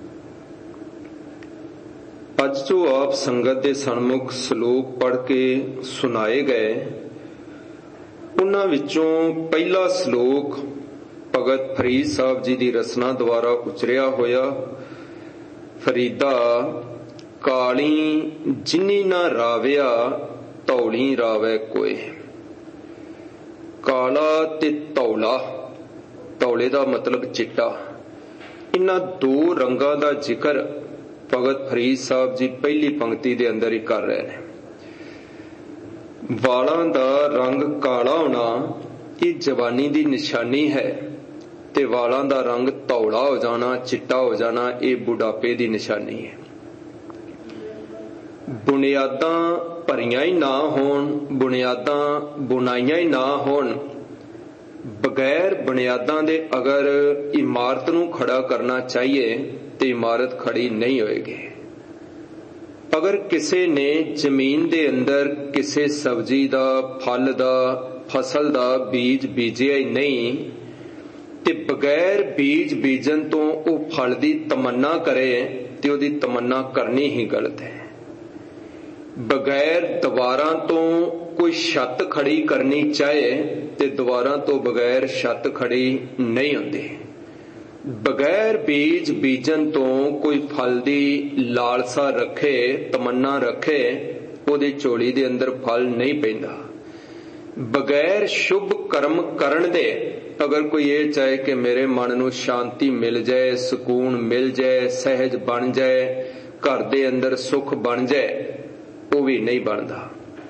ਅੱਜ ਜੋ ਆਪ ਸੰਗਤ ਦੇ ਸਨਮੁਖ ਸ਼ਲੋਕ ਪੜ੍ਹ ਕੇ ਸੁਣਾਏ ਗਏ, ਉਹਨਾਂ ਵਿੱਚੋਂ ਪਹਿਲਾ ਸ਼ਲੋਕ ਭਗਤ ਫਰੀਦ ਸਾਹਿਬ ਜੀ ਦੀ ਰਚਨਾ ਦੁਆਰਾ ਉਚਰਿਆ ਹੋਇਆ, ਫਰੀਦਾ ਕਾਲੀ ਜਿਨੀ ਨਾ ਰਾਵਿਆ ਧੌਲੀ ਰਾਵੈ ਕੋਏ। ਕਾਲਾ ਤੇ ਧੌਲਾ, ਧੌਲੇ ਦਾ ਮਤਲਬ ਚਿੱਟਾ, ਇਹਨਾਂ ਦੋ ਰੰਗਾਂ ਦਾ ਜ਼ਿਕਰ ਭਗਤ ਫਰੀਦ ਸਾਹਿਬ ਜੀ ਪਹਿਲੀ ਪੰਕਤੀ ਦੇ ਅੰਦਰ ਹੀ ਕਰ ਰਹੇ ਨੇ। ਵਾਲਾਂ ਦਾ ਰੰਗ ਕਾਲਾ ਹੋਣਾ ਇਹ ਜਵਾਨੀ ਦੀ ਨਿਸ਼ਾਨੀ ਹੈ, ਤੇ ਵਾਲਾਂ ਦਾ ਰੰਗ ਧੌਲਾ ਹੋ ਜਾਣਾ, ਚਿੱਟਾ ਹੋ ਜਾਣਾ, ਇਹ ਬੁਢਾਪੇ ਦੀ ਨਿਸ਼ਾਨੀ ਹੈ। ਬੁਨਿਆਦਾਂ ਭਰੀਆਂ ਹੀ ਨਾ ਹੋਣ, ਬੁਨਿਆਦਾਂ ਬੁਣਾਈਆਂ ਹੀ ਨਾ ਹੋਣ, ਬਗੈਰ ਬੁਨਿਆਦਾਂ ਦੇ ਅਗਰ ਇਮਾਰਤ ਨੂੰ ਖੜਾ ਕਰਨਾ ਚਾਹੀਏ ਤੇ ਇਮਾਰਤ ਖੜੀ ਨਹੀਂ ਹੋਏਗੀ। ਅਗਰ ਕਿਸੇ ਨੇ ਜ਼ਮੀਨ ਦੇ ਅੰਦਰ ਕਿਸੇ ਸਬਜ਼ੀ ਦਾ, ਫਲ ਦਾ, ਫਸਲ ਦਾ ਬੀਜ ਬੀਜਿਆ ਹੀ ਨਹੀਂ ਤੇ ਬਗੈਰ ਬੀਜ ਬੀਜਣ ਤੋਂ ਉਹ ਫਲ ਦੀ ਤਮੰਨਾ ਕਰੇ ਤੇ ਉਹਦੀ ਤਮੰਨਾ ਕਰਨੀ ਹੀ ਗਲਤ ਹੈ। ਬਗੈਰ ਦੀਵਾਰਾਂ ਤੋਂ ਕੋਈ ਛੱਤ ਖੜੀ ਕਰਨੀ ਚਾਹੇ ਤੇ ਦੀਵਾਰਾਂ ਤੋਂ ਬਗੈਰ ਛੱਤ ਖੜੀ ਨਹੀਂ ਹੁੰਦੀ। ਬਗੈਰ ਬੀਜ ਬੀਜਣ ਤੋਂ ਕੋਈ ਫਲ ਦੀ ਲਾਲਸਾ ਰੱਖੇ, ਤਮੰਨਾ ਰੱਖੇ, ਉਹਦੀ ਝੋਲੀ ਦੇ ਅੰਦਰ ਫਲ ਨਹੀਂ ਪੈਂਦਾ। ਬਗੈਰ ਸ਼ੁਭ ਕਰਮ ਕਰਨ ਦੇ ਅਗਰ ਕੋਈ ਇਹ ਚਾਹੇ ਕਿ ਮੇਰੇ ਮਨ ਨੂੰ ਸ਼ਾਂਤੀ ਮਿਲ ਜਾਏ, ਸਕੂਨ ਮਿਲ ਜਾਏ, ਸਹਿਜ ਬਣ ਜਾਏ, ਘਰ ਦੇ ਅੰਦਰ ਸੁੱਖ ਬਣ ਜਾਏ, ਉਹ ਵੀ ਨਹੀਂ ਬਣਦਾ।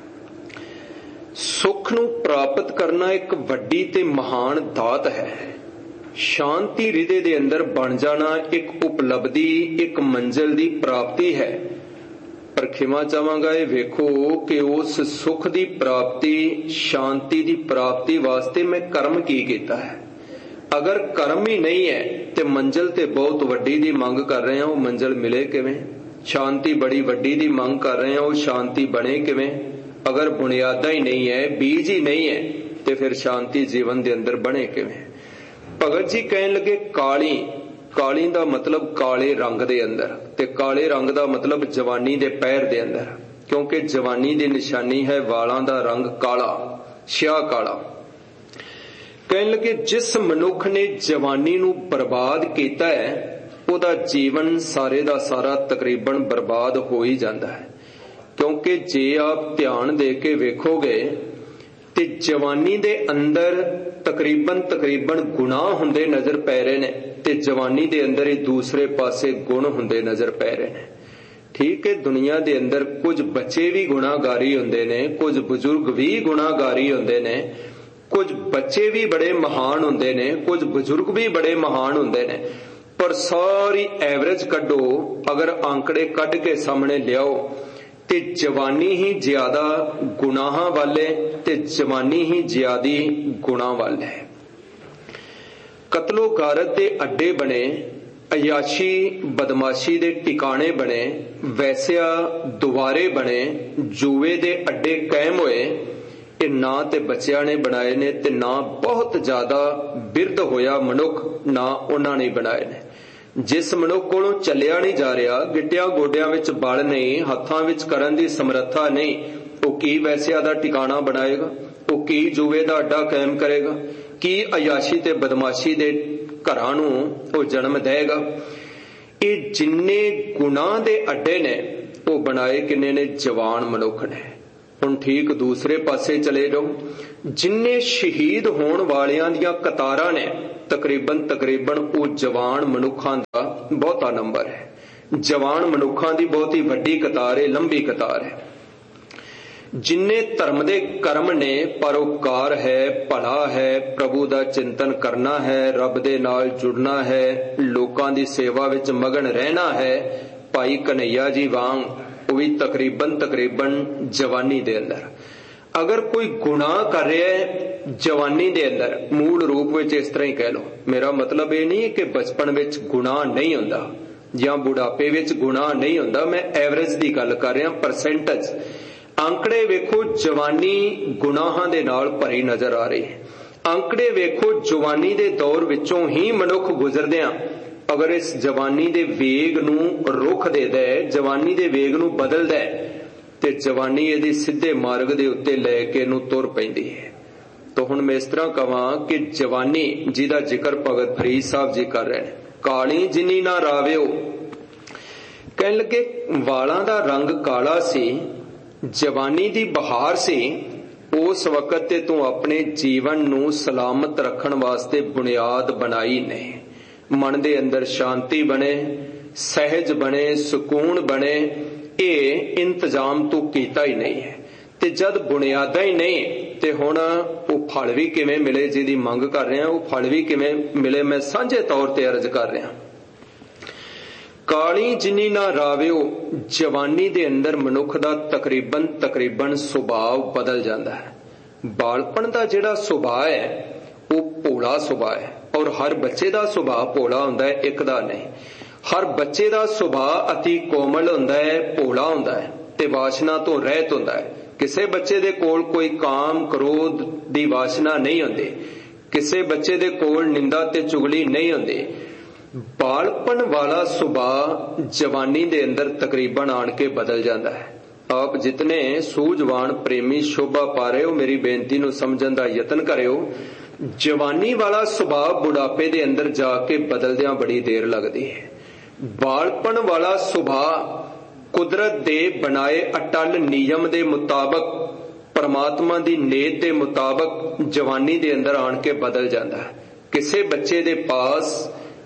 ਸੁੱਖ ਨੂੰ ਪ੍ਰਾਪਤ ਕਰਨਾ ਇੱਕ ਵੱਡੀ ਤੇ ਮਹਾਨ ਦਾਤ ਹੈ। ਸ਼ਾਂਤੀ ਹਿਰਦੇ ਦੇ ਅੰਦਰ ਬਣ ਜਾਣਾ ਇੱਕ ਉਪਲਬਧੀ, ਇੱਕ ਮੰਜ਼ਿਲ ਦੀ ਪ੍ਰਾਪਤੀ ਹੈ। ਪਰ ਖਿਮਾ ਚਾਹਾਂਗਾ ਇਹ ਵੇਖੋ ਕਿ ਉਸ ਸੁੱਖ ਦੀ ਪ੍ਰਾਪਤੀ, ਸ਼ਾਂਤੀ ਦੀ ਪ੍ਰਾਪਤੀ ਵਾਸਤੇ ਮੈਂ ਕਰਮ ਕੀ ਕੀਤਾ ਹੈ। ਅਗਰ ਕਰਮ ਹੀ ਨਹੀਂ ਹੈ ਤੇ ਮੰਜ਼ਿਲ ਤੇ ਬਹੁਤ ਵੱਡੀ ਦੀ ਮੰਗ ਕਰ ਰਹੇ ਹਾਂ, ਉਹ ਮੰਜ਼ਿਲ ਮਿਲੇ ਕਿਵੇਂ? ਸ਼ਾਂਤੀ ਬੜੀ ਵੱਡੀ ਦੀ ਮੰਗ ਕਰ ਰਹੇ ਹਾਂ, ਉਹ ਸ਼ਾਂਤੀ ਬਣੇ ਕਿਵੇਂ? ਅਗਰ ਬੁਨਿਆਦਾਂ ਹੀ ਨਹੀਂ ਹੈ, ਬੀਜ ਹੀ ਨਹੀਂ ਹੈ, ਤੇ ਫਿਰ ਸ਼ਾਂਤੀ ਜੀਵਨ ਦੇ ਅੰਦਰ ਬਣੇ ਕਿਵੇਂ? ਭਗਤ ਜੀ ਕਹਿਣ ਲੱਗੇ ਕਾਲੀ, ਕਾਲੀ ਦਾ ਮਤਲਬ ਕਾਲੇ ਰੰਗ ਦੇ ਅੰਦਰ, ਤੇ ਕਾਲੇ ਰੰਗ ਦਾ ਮਤਲਬ ਜਵਾਨੀ ਦੇ ਪੈਰ ਦੇ ਅੰਦਰ, ਕਿਉਂਕਿ ਜਵਾਨੀ ਦੀ ਨਿਸ਼ਾਨੀ ਹੈ ਵਾਲਾਂ ਦਾ ਰੰਗ ਕਾਲਾ, ਸਿਆਹ ਕਾਲਾ। ਕਹਿਣ ਲੱਗੇ ਜਿਸ ਮਨੁੱਖ ਨੇ ਜਵਾਨੀ ਨੂੰ ਬਰਬਾਦ ਕੀਤਾ ਹੈ, ਉਹਦਾ ਜੀਵਨ ਸਾਰੇ ਦਾ ਸਾਰਾ ਤਕਰੀਬਨ ਬਰਬਾਦ ਹੋ ਹੀ ਜਾਂਦਾ ਹੈ। ਕਿਉਂਕਿ ਜੇ ਆਪ ਧਿਆਨ ਦੇ ਕੇ ਵੇਖੋਗੇ ਤੇ ਜਵਾਨੀ ਦੇ ਅੰਦਰ ਤਕਰੀਬਨ ਗੁਨਾਹ ਹੁੰਦੇ ਨਜ਼ਰ ਪੈ ਰਹੇ ਨੇ, ਤੇ ਜਵਾਨੀ ਦੇ ਅੰਦਰ ਹੀ ਦੂਸਰੇ ਪਾਸੇ ਗੁਣ ਹੁੰਦੇ ਨਜ਼ਰ ਪੈ ਰਹੇ ਨੇ। ਠੀਕ ਹੈ, ਦੁਨੀਆ ਦੇ ਅੰਦਰ ਕੁਝ ਬੱਚੇ ਵੀ ਗੁਨਾਹਗਾਰੀ ਹੁੰਦੇ ਨੇ, ਕੁਝ ਬਜ਼ੁਰਗ ਵੀ ਗੁਨਾਹਗਾਰੀ ਹੁੰਦੇ ਨੇ, ਕੁਝ ਬੱਚੇ ਵੀ ਬੜੇ ਮਹਾਨ ਹੁੰਦੇ ਨੇ, ਕੁਝ ਬਜ਼ੁਰਗ ਵੀ ਬੜੇ ਮਹਾਨ ਹੁੰਦੇ ਨੇ। ਪਰ ਸਾਰੀ ਐਵਰੇਜ ਕੱਢੋ, ਅਗਰ ਆંકੜੇ ਕੱਢ ਕੇ ਸਾਹਮਣੇ ਲਿਆਓ ਤੇ ਜਵਾਨੀ ਹੀ ਜ਼ਿਆਦਾ ਗੁਨਾਹਾਂ ਵਾਲੇ ਤੇ ਜਵਾਨੀ ਹੀ ਜ਼ਿਆਦੀ ਗੁਣਾਂ ਵਾਲੇ। ਕਤਲੋ ਗਾਰਤ ਦੇ ਅੱਡੇ ਬਣੇ, ਅਯਾਸ਼ੀ ਬਦਮਾਸ਼ੀ ਦੇ ਟਿਕਾਣੇ ਬਣੇ, ਵੈਸਿਆ ਦੁਆਰੇ ਬਣੇ, ਜੂਏ ਦੇ ਅੱਡੇ ਕਾਇਮ ਹੋਏ। ਇਹ ਨਾ ਤੇ ਬੱਚਿਆਂ ਨੇ ਬਣਾਏ ਨੇ ਤੇ ਨਾ ਬਹੁਤ ਜ਼ਿਆਦਾ ਬਿਰਧ ਹੋਇਆ ਮਨੁੱਖ, ਨਾ ਉਹਨਾਂ ਨੇ ਬਣਾਏ ਨੇ। ਜਿਸ ਮਨੁੱਖ ਕੋਲੋਂ ਚੱਲਿਆ ਨਹੀਂ ਜਾ ਰਿਹਾ, ਗਿੱਟਿਆਂ ਗੋਡਿਆਂ ਵਿੱਚ ਬਲ ਨਹੀਂ, ਹੱਥਾਂ ਵਿੱਚ ਕਰਨ ਦੀ ਸਮਰੱਥਾ ਨਹੀਂ, ਉਹ ਕੀ ਵੈਸਿਆ ਦਾ ਟਿਕਾਣਾ ਬਣਾਏਗਾ? ਉਹ ਕੀ ਜੂਏ ਦਾ ਅੱਡਾ ਕਾਇਮ ਕਰੇਗਾ? ਕੀ ਅਯਾਸ਼ੀ ਤੇ ਬਦਮਾਸ਼ੀ ਦੇ ਘਰਾਂ ਨੂੰ ਉਹ ਜਨਮ ਦੇਗਾ? ਇਹ ਜਿੰਨੇ ਗੁਨਾਹ ਦੇ ਅੱਡੇ ਨੇ ਉਹ ਬਣਾਏ ਕਿੰਨੇ ਨੇ? ਜਵਾਨ ਮਨੁੱਖ ਨੇ। ਹੁਣ ਠੀਕ ਦੂਸਰੇ ਪਾਸੇ ਚਲੇ ਜਾਓ, ਜਿੰਨੇ ਸ਼ਹੀਦ ਹੋਣ ਵਾਲਿਆਂ ਦੀਆਂ ਕਤਾਰਾਂ ਨੇ ਤਕਰੀਬਨ ਉਹ ਜਵਾਨ ਮਨੁੱਖਾਂ ਦਾ ਬਹੁਤਾ ਨੰਬਰ ਹੈ। ਜਵਾਨ ਮਨੁੱਖਾਂ ਦੀ ਬਹੁਤ ਹੀ ਵੱਡੀ ਕਤਾਰ ਹੈ, ਲੰਬੀ ਕਤਾਰ ਹੈ। ਜਿੰਨੇ ਧਰਮ ਦੇ ਕਰਮ ਨੇ, ਪਰਉਪਕਾਰ ਹੈ, ਭਲਾ ਹੈ, ਪ੍ਰਭੂ ਦਾ ਚਿੰਤਨ ਕਰਨਾ ਹੈ, ਰੱਬ ਦੇ ਨਾਲ ਜੁੜਨਾ ਹੈ, ਲੋਕਾਂ ਦੀ ਸੇਵਾ ਵਿੱਚ ਮਗਨ ਰਹਿਣਾ ਹੈ, ਭਾਈ ਕਨ੍ਹਈਆ ਜੀ ਵਾਂਗ ਉਹ ਵੀ ਤਕਰੀਬਨ ਜਵਾਨੀ ਦੇ ਅੰਦਰ। ਅਗਰ ਕੋਈ ਗੁਨਾਹ ਕਰ ਰਿਹਾ ਹੈ ਜਵਾਨੀ ਦੇ ਅੰਦਰ, ਮੂਲ ਰੂਪ ਵਿੱਚ ਇਸ ਤਰ੍ਹਾਂ ਹੀ ਕਹਿ ਲਓ, ਮੇਰਾ ਮਤਲਬ ਇਹ ਨਹੀਂ ਕਿ ਬਚਪਨ ਵਿੱਚ ਗੁਨਾਹ ਨਹੀਂ ਹੁੰਦਾ ਜਾਂ ਬੁਢਾਪੇ ਵਿੱਚ ਗੁਨਾਹ ਨਹੀਂ ਹੁੰਦਾ, ਮੈਂ ਐਵਰੇਜ ਦੀ ਗੱਲ ਕਰ ਰਿਹਾ, ਪਰਸੈਂਟੇਜ ਅੰਕੜੇ ਵੇਖੋ, ਜਵਾਨੀ ਗੁਨਾਹਾਂ ਦੇ ਨਾਲ ਭਰੀ ਨਜ਼ਰ ਆ ਰਹੀ ਹੈ। ਅੰਕੜੇ ਵੇਖੋ, ਜਵਾਨੀ ਦੇ ਦੌਰ ਵਿੱਚੋਂ ਹੀ ਮਨੁੱਖ ਗੁਜ਼ਰਦਿਆਂ ਅਗਰ ਇਸ ਜਵਾਨੀ ਦੇ ਵੇਗ ਨੂੰ ਰੁੱਖ ਦੇਦਾ, ਜਵਾਨੀ ਦੇ ਵੇਗ ਨੂੰ ਬਦਲਦਾ, ਤੇ ਜਵਾਨੀ ਇਹਦੀ ਸਿੱਧੇ ਮਾਰਗ ਦੇ ਉੱਤੇ ਲੈ ਕੇ ਇਹਨੂੰ ਤੁਰ ਪੈਂਦੀ ਹੈ। ਤਾਂ ਹੁਣ ਮੈਂ ਇਸ ਤਰ੍ਹਾਂ ਕਹਾਂ ਕਿ ਜਵਾਨੀ ਜਿਹਦਾ ਜ਼ਿਕਰ ਭਗਤ ਫਰੀਦ ਸਾਹਿਬ ਜੀ ਕਰ ਰਹੇ ਨੇ, ਕਾਲੀ ਜਿਨੀ ਨਾ ਰਾਵਿਓ, ਕਹਿਣ ਲੱਗੇ ਵਾਲਾਂ ਦਾ ਰੰਗ ਕਾਲਾ ਸੀ, ਜਵਾਨੀ ਦੀ ਬਹਾਰ ਸੀ, ਉਸ ਵਕਤ ਤੇ ਤੂੰ ਆਪਣੇ ਜੀਵਨ ਨੂੰ ਸਲਾਮਤ ਰੱਖਣ ਵਾਸਤੇ ਬੁਨਿਆਦ ਬਣਾਈ ਨਹੀਂ। ਮਨ ਦੇ ਅੰਦਰ ਸ਼ਾਂਤੀ ਬਣੇ, ਸਹਿਜ ਬਣੇ, ਸਕੂਨ ਬਣੇ, ਇਹ ਇੰਤਜ਼ਾਮ ਤੂੰ ਕੀਤਾ ਹੀ ਨਹੀਂ ਹੈ। ਤੇ ਜਦ ਬੁਨਿਆਦਾਂ ਹੀ ਨਹੀਂ ਤੇ ਹੁਣ ਉਹ ਫਲ ਵੀ ਕਿਵੇਂ ਮਿਲੇ ਜਿਹਦੀ ਮੰਗ ਕਰ ਰਿਹਾ, ਉਹ ਫਲ ਵੀ ਕਿਵੇਂ ਮਿਲੇ, ਮੈਂ ਸਾਂਝੇ ਤੌਰ ਤੇ ਅਰਜ਼ ਕਰ ਰਿਹਾ। ਕਾਲੀ ਜਿਨੀ ਨਾ ਰਾਵਿਓ, ਜਵਾਨੀ ਦੇ ਅੰਦਰ ਮਨੁੱਖ ਦਾ ਤਕਰੀਬਨ ਸੁਭਾਅ ਬਦਲ ਜਾਂਦਾ ਹੈ। ਬਾਲਪਣ ਦਾ ਜਿਹੜਾ ਸੁਭਾਅ ਹੈ ਉਹ ਭੋਲਾ ਸੁਭਾਅ ਹੈ, ਔਰ ਹਰ ਬੱਚੇ ਦਾ ਸੁਭਾਅ ਭੋਲਾ ਹੁੰਦਾ ਹੈ, ਇੱਕ ਦਾ ਨਹੀਂ। ਹਰ ਬੱਚੇ ਦਾ ਸੁਭਾਅ ਅਤੀ ਕੋਮਲ ਹੁੰਦਾ ਹੈ, ਭੋਲਾ ਹੁੰਦਾ ਹੈ ਤੇ ਵਾਸ਼ਨਾ ਤੋਂ ਰਹਿਤ ਹੁੰਦਾ ਹੈ। ਕਿਸੇ ਬੱਚੇ ਦੇ ਕੋਲ ਕੋਈ ਕਾਮ ਕ੍ਰੋਧ ਦੀ ਵਾਸ਼ਨਾ ਨਹੀਂ ਹੁੰਦੀ, ਕਿਸੇ ਬੱਚੇ ਦੇ ਕੋਲ ਨਿੰਦਾ ਤੇ ਚੁਗਲੀ ਨਹੀਂ ਹੁੰਦੀ। ਬਾਲਪਣ ਵਾਲਾ ਸੁਭਾਅ ਜਵਾਨੀ ਦੇ ਅੰਦਰ ਤਕਰੀਬਨ ਆਣ ਕੇ ਬਦਲ ਜਾਂਦਾ ਹੈ। ਆਪ ਜਿਤਨੇ ਸੂਝਵਾਨ ਪ੍ਰੇਮੀ ਸ਼ੋਭਾ ਪਾ ਰਹੇ ਹੋ, ਮੇਰੀ ਬੇਨਤੀ ਨੂੰ ਸਮਝਣ ਦਾ ਯਤਨ ਕਰਿਓ। ਜਵਾਨੀ ਵਾਲਾ ਸੁਭਾਅ ਬੁਢਾਪੇ ਦੇ ਅੰਦਰ ਜਾ ਕੇ ਬਦਲਦਿਆਂ ਬੜੀ ਦੇਰ ਲੱਗਦੀ ਹੈ। ਬਾਲਪਣ ਵਾਲਾ ਸੁਭਾਅ ਕੁਦਰਤ ਦੇ ਬਣਾਏ ਅਟਲ ਨਿਯਮ ਦੇ ਮੁਤਾਬਕ, ਪਰਮਾਤਮਾ ਦੀ ਨੀਤ ਦੇ ਮੁਤਾਬਕ ਜਵਾਨੀ ਦੇ ਅੰਦਰ ਆਣ ਕੇ ਬਦਲ ਜਾਂਦਾ ਹੈ। ਕਿਸੇ ਬੱਚੇ ਦੇ ਪਾਸ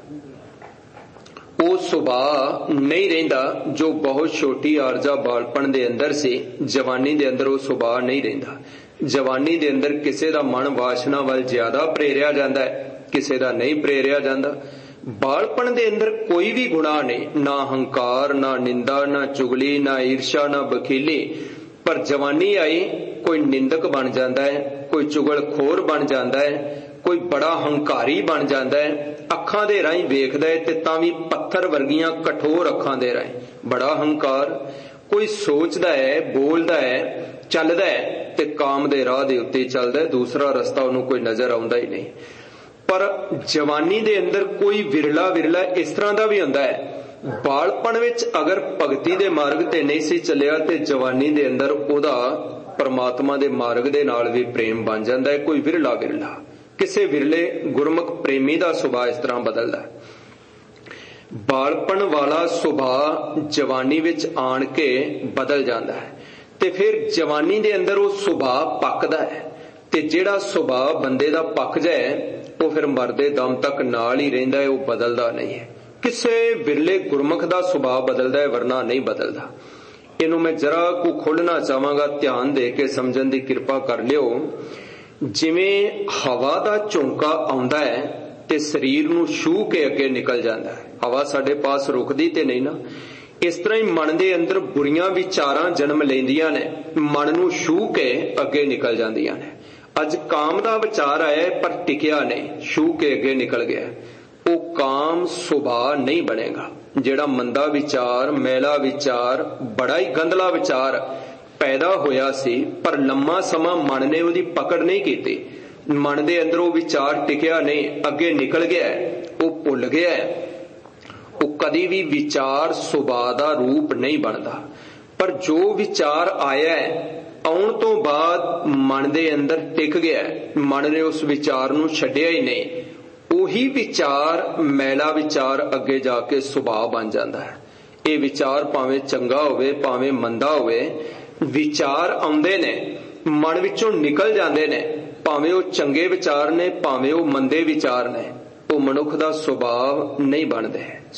ਉਹ ਸੁਭਾਅ ਨਹੀਂ ਰਹਿੰਦਾ ਜੋ ਬਹੁਤ ਛੋਟੀ ਆਰਜ਼ਾ ਬਾਲਪਣ ਦੇ ਅੰਦਰ ਸੀ, ਜਵਾਨੀ ਦੇ ਅੰਦਰ ਉਹ ਸੁਭਾਅ ਨਹੀਂ ਰਹਿੰਦਾ। ਜਵਾਨੀ ਦੇ ਅੰਦਰ ਕਿਸੇ ਦਾ ਮਨ ਵਾਸ਼ਨਾ ਵੱਲ ਜ਼ਿਆਦਾ ਪ੍ਰੇਰਿਆ ਜਾਂਦਾ ਹੈ, ਕਿਸੇ ਦਾ ਨਹੀਂ ਪ੍ਰੇਰਿਆ ਜਾਂਦਾ। ਬਾਲਪਣ ਦੇ ਅੰਦਰ ਕੋਈ ਵੀ ਗੁਨਾਹ ਨਹੀਂ, ਨਾ ਹੰਕਾਰ, ਨਾ ਨਿੰਦਾ, ਨਾ ਚੁਗਲੀ, ਨਾ ਈਰਸ਼ਾ, ਨਾ ਬਖੀਲੀ। ਪਰ ਜਵਾਨੀ ਆਈ, ਕੋਈ ਨਿੰਦਕ ਬਣ ਜਾਂਦਾ ਹੈ, ਕੋਈ ਚੁਗਲਖੋਰ ਬਣ ਜਾਂਦਾ ਹੈ, ਕੋਈ ਬੜਾ ਹੰਕਾਰੀ ਬਣ ਜਾਂਦਾ ਹੈ। ਅੱਖਾਂ ਦੇ ਰਾਹੀਂ ਵੇਖਦਾ ਹੈ ਤੇ ਤਾਂ ਵੀ ਪੱਥਰ ਵਰਗੀਆਂ ਕਠੋਰ ਅੱਖਾਂ ਦੇ ਰਾਹੀਂ, ਬੜਾ ਹੰਕਾਰ। ਕੋਈ ਸੋਚਦਾ ਹੈ, ਬੋਲਦਾ ਹੈ, ਚੱਲਦਾ ਹੈ ਤੇ ਕਾਮ ਦੇ ਰਾਹ ਦੇ ਉੱਤੇ ਚੱਲਦਾ ਹੈ, ਦੂਸਰਾ ਰਸਤਾ ਉਹਨੂੰ ਕੋਈ ਨਜ਼ਰ ਆਉਂਦਾ ਹੀ ਨਹੀਂ। ਪਰ ਜਵਾਨੀ ਦੇ ਅੰਦਰ ਕੋਈ ਵਿਰਲਾ ਇਸ ਤਰ੍ਹਾਂ ਦਾ ਵੀ ਹੁੰਦਾ ਹੈ, ਬਾਲਪਣ ਵਿੱਚ ਅਗਰ ਭਗਤੀ ਦੇ ਮਾਰਗ ਤੇ ਨਹੀਂ ਸੀ ਚੱਲਿਆ ਤੇ ਜਵਾਨੀ ਦੇ ਅੰਦਰ ਉਹਦਾ ਪਰਮਾਤਮਾ ਦੇ ਮਾਰਗ ਦੇ ਨਾਲ ਵੀ ਪ੍ਰੇਮ ਬਣ ਜਾਂਦਾ ਹੈ। ਕੋਈ ਵਿਰਲਾ ਕਿਸੇ ਵਿਰਲੇ ਗੁਰਮੁਖ ਪ੍ਰੇਮੀ ਦਾ ਸੁਭਾਅ ਇਸ ਤਰ੍ਹਾਂ ਬਦਲਦਾ ਹੈ। ਬਾਲਪਣ ਵਾਲਾ ਸੁਭਾਅ ਜਵਾਨੀ ਵਿੱਚ ਆਣ ਕੇ ਬਦਲ ਜਾਂਦਾ ਹੈ ਤੇ ਫਿਰ ਜਵਾਨੀ ਦੇ ਅੰਦਰ ਉਹ ਸੁਭਾਅ ਪੱਕਦਾ ਹੈ, ਤੇ ਜਿਹੜਾ ਸੁਭਾਅ ਬੰਦੇ ਦਾ ਪੱਕ ਜਾਏ ਉਹ ਫਿਰ ਮਰਦੇ ਦਮ ਤੱਕ ਨਾਲ ਹੀ ਰਹਿੰਦਾ ਹੈ, ਉਹ ਬਦਲਦਾ ਨਹੀਂ ਹੈ। ਕਿਸੇ ਵਿਰਲੇ ਗੁਰਮੁਖ ਦਾ ਸੁਭਾਅ ਬਦਲਦਾ ਹੈ, ਵਰਨਾ ਨਹੀਂ ਬਦਲਦਾ। ਇਹਨੂੰ ਮੈਂ ਜਰਾ ਕੁ ਖੋਲ੍ਹਣਾ ਚਾਹਾਂਗਾ, ਧਿਆਨ ਦੇ ਕੇ ਸਮਝਣ ਦੀ ਕਿਰਪਾ ਕਰ ਲਿਓ। ਜਿਵੇਂ ਹਵਾ ਦਾ ਝੋਂਕਾ ਆਉਂਦਾ ਹੈ ਤੇ ਸਰੀਰ ਨੂੰ ਛੂਹ ਕੇ ਅੱਗੇ ਨਿਕਲ ਜਾਂਦਾ ਹੈ, ਹਵਾ ਸਾਡੇ ਪਾਸ ਰੁਕਦੀ ਤੇ ਨਹੀਂ ਨਾ। ਇਸ ਤਰ੍ਹਾਂ ਹੀ ਮਨ ਦੇ ਅੰਦਰ ਬੁਰੀਆਂ ਵਿਚਾਰਾਂ ਜਨਮ ਲੈਂਦੀਆਂ ਨੇ, ਮਨ ਨੂੰ ਛੂਹ ਕੇ ਅੱਗੇ ਨਿਕਲ ਜਾਂਦੀਆਂ ਨੇ। ਅੱਜ ਕਾਮ ਦਾ ਵਿਚਾਰ ਆਇਆ ਪਰ ਟਿਕਿਆ ਨਹੀਂ, ਛੂਹ ਕੇ ਅੱਗੇ ਨਿਕਲ ਗਿਆ, ਉਹ ਕਾਮ ਸੁਭਾਅ ਨਹੀਂ ਬਣੇਗਾ। ਜਿਹੜਾ ਮੰਦਾ ਵਿਚਾਰ, ਮੈਲਾ ਵਿਚਾਰ, ਬੜਾ ਹੀ ਗੰਦਲਾ ਵਿਚਾਰ ਪੈਦਾ ਹੋਇਆ ਸੀ ਪਰ ਲੰਮਾ ਸਮਾਂ ਮਨ ਨੇ ਉਹਦੀ ਪਕੜ ਨਹੀਂ ਕੀਤੀ, ਮਨ ਦੇ ਅੰਦਰ ਉਹ ਵਿਚਾਰ ਟਿਕਿਆ ਨਹੀਂ, ਅੱਗੇ ਨਿਕਲ ਗਿਆ, ਉਹ ਭੁੱਲ ਗਿਆ, ਉਹ ਕਦੀ ਵੀ ਵਿਚਾਰ ਸੁਭਾਅ ਦਾ ਰੂਪ ਨਹੀਂ ਬਣਦਾ। ਪਰ ਜੋ ਵਿਚਾਰ ਆਇਆ ਆਉਣ ਤੋਂ ਬਾਅਦ ਮਨ ਦੇ ਅੰਦਰ ਟਿਕ ਗਿਆ, ਮਨ ਨੇ ਉਸ ਵਿਚਾਰ ਨੂੰ ਛੱਡਿਆ ਹੀ ਨਹੀਂ, ਉਹੀ ਵਿਚਾਰ ਮੈਲਾ ਵਿਚਾਰ ਅੱਗੇ ਜਾ ਕੇ ਸੁਭਾਅ ਬਣ ਜਾਂਦਾ ਹੈ। ਇਹ ਵਿਚਾਰ ਭਾਵੇਂ ਚੰਗਾ ਹੋਵੇ ਭਾਵੇਂ ਮੰਦਾ ਹੋਵੇ, ਵਿਚਾਰ ਆਉਂਦੇ ਨੇ, ਮਨ ਵਿੱਚੋਂ ਨਿਕਲ ਜਾਂਦੇ ਨੇ, ਭਾਵੇਂ ਉਹ ਚੰਗੇ ਵਿਚਾਰ ਨੇ ਭਾਵੇਂ ਉਹ ਮੰਦੇ ਵਿਚਾਰ ਨੇ, ਉਹ ਮਨੁੱਖ ਦਾ ਸੁਭਾਅ ਨਹੀਂ ਬਣਦੇ।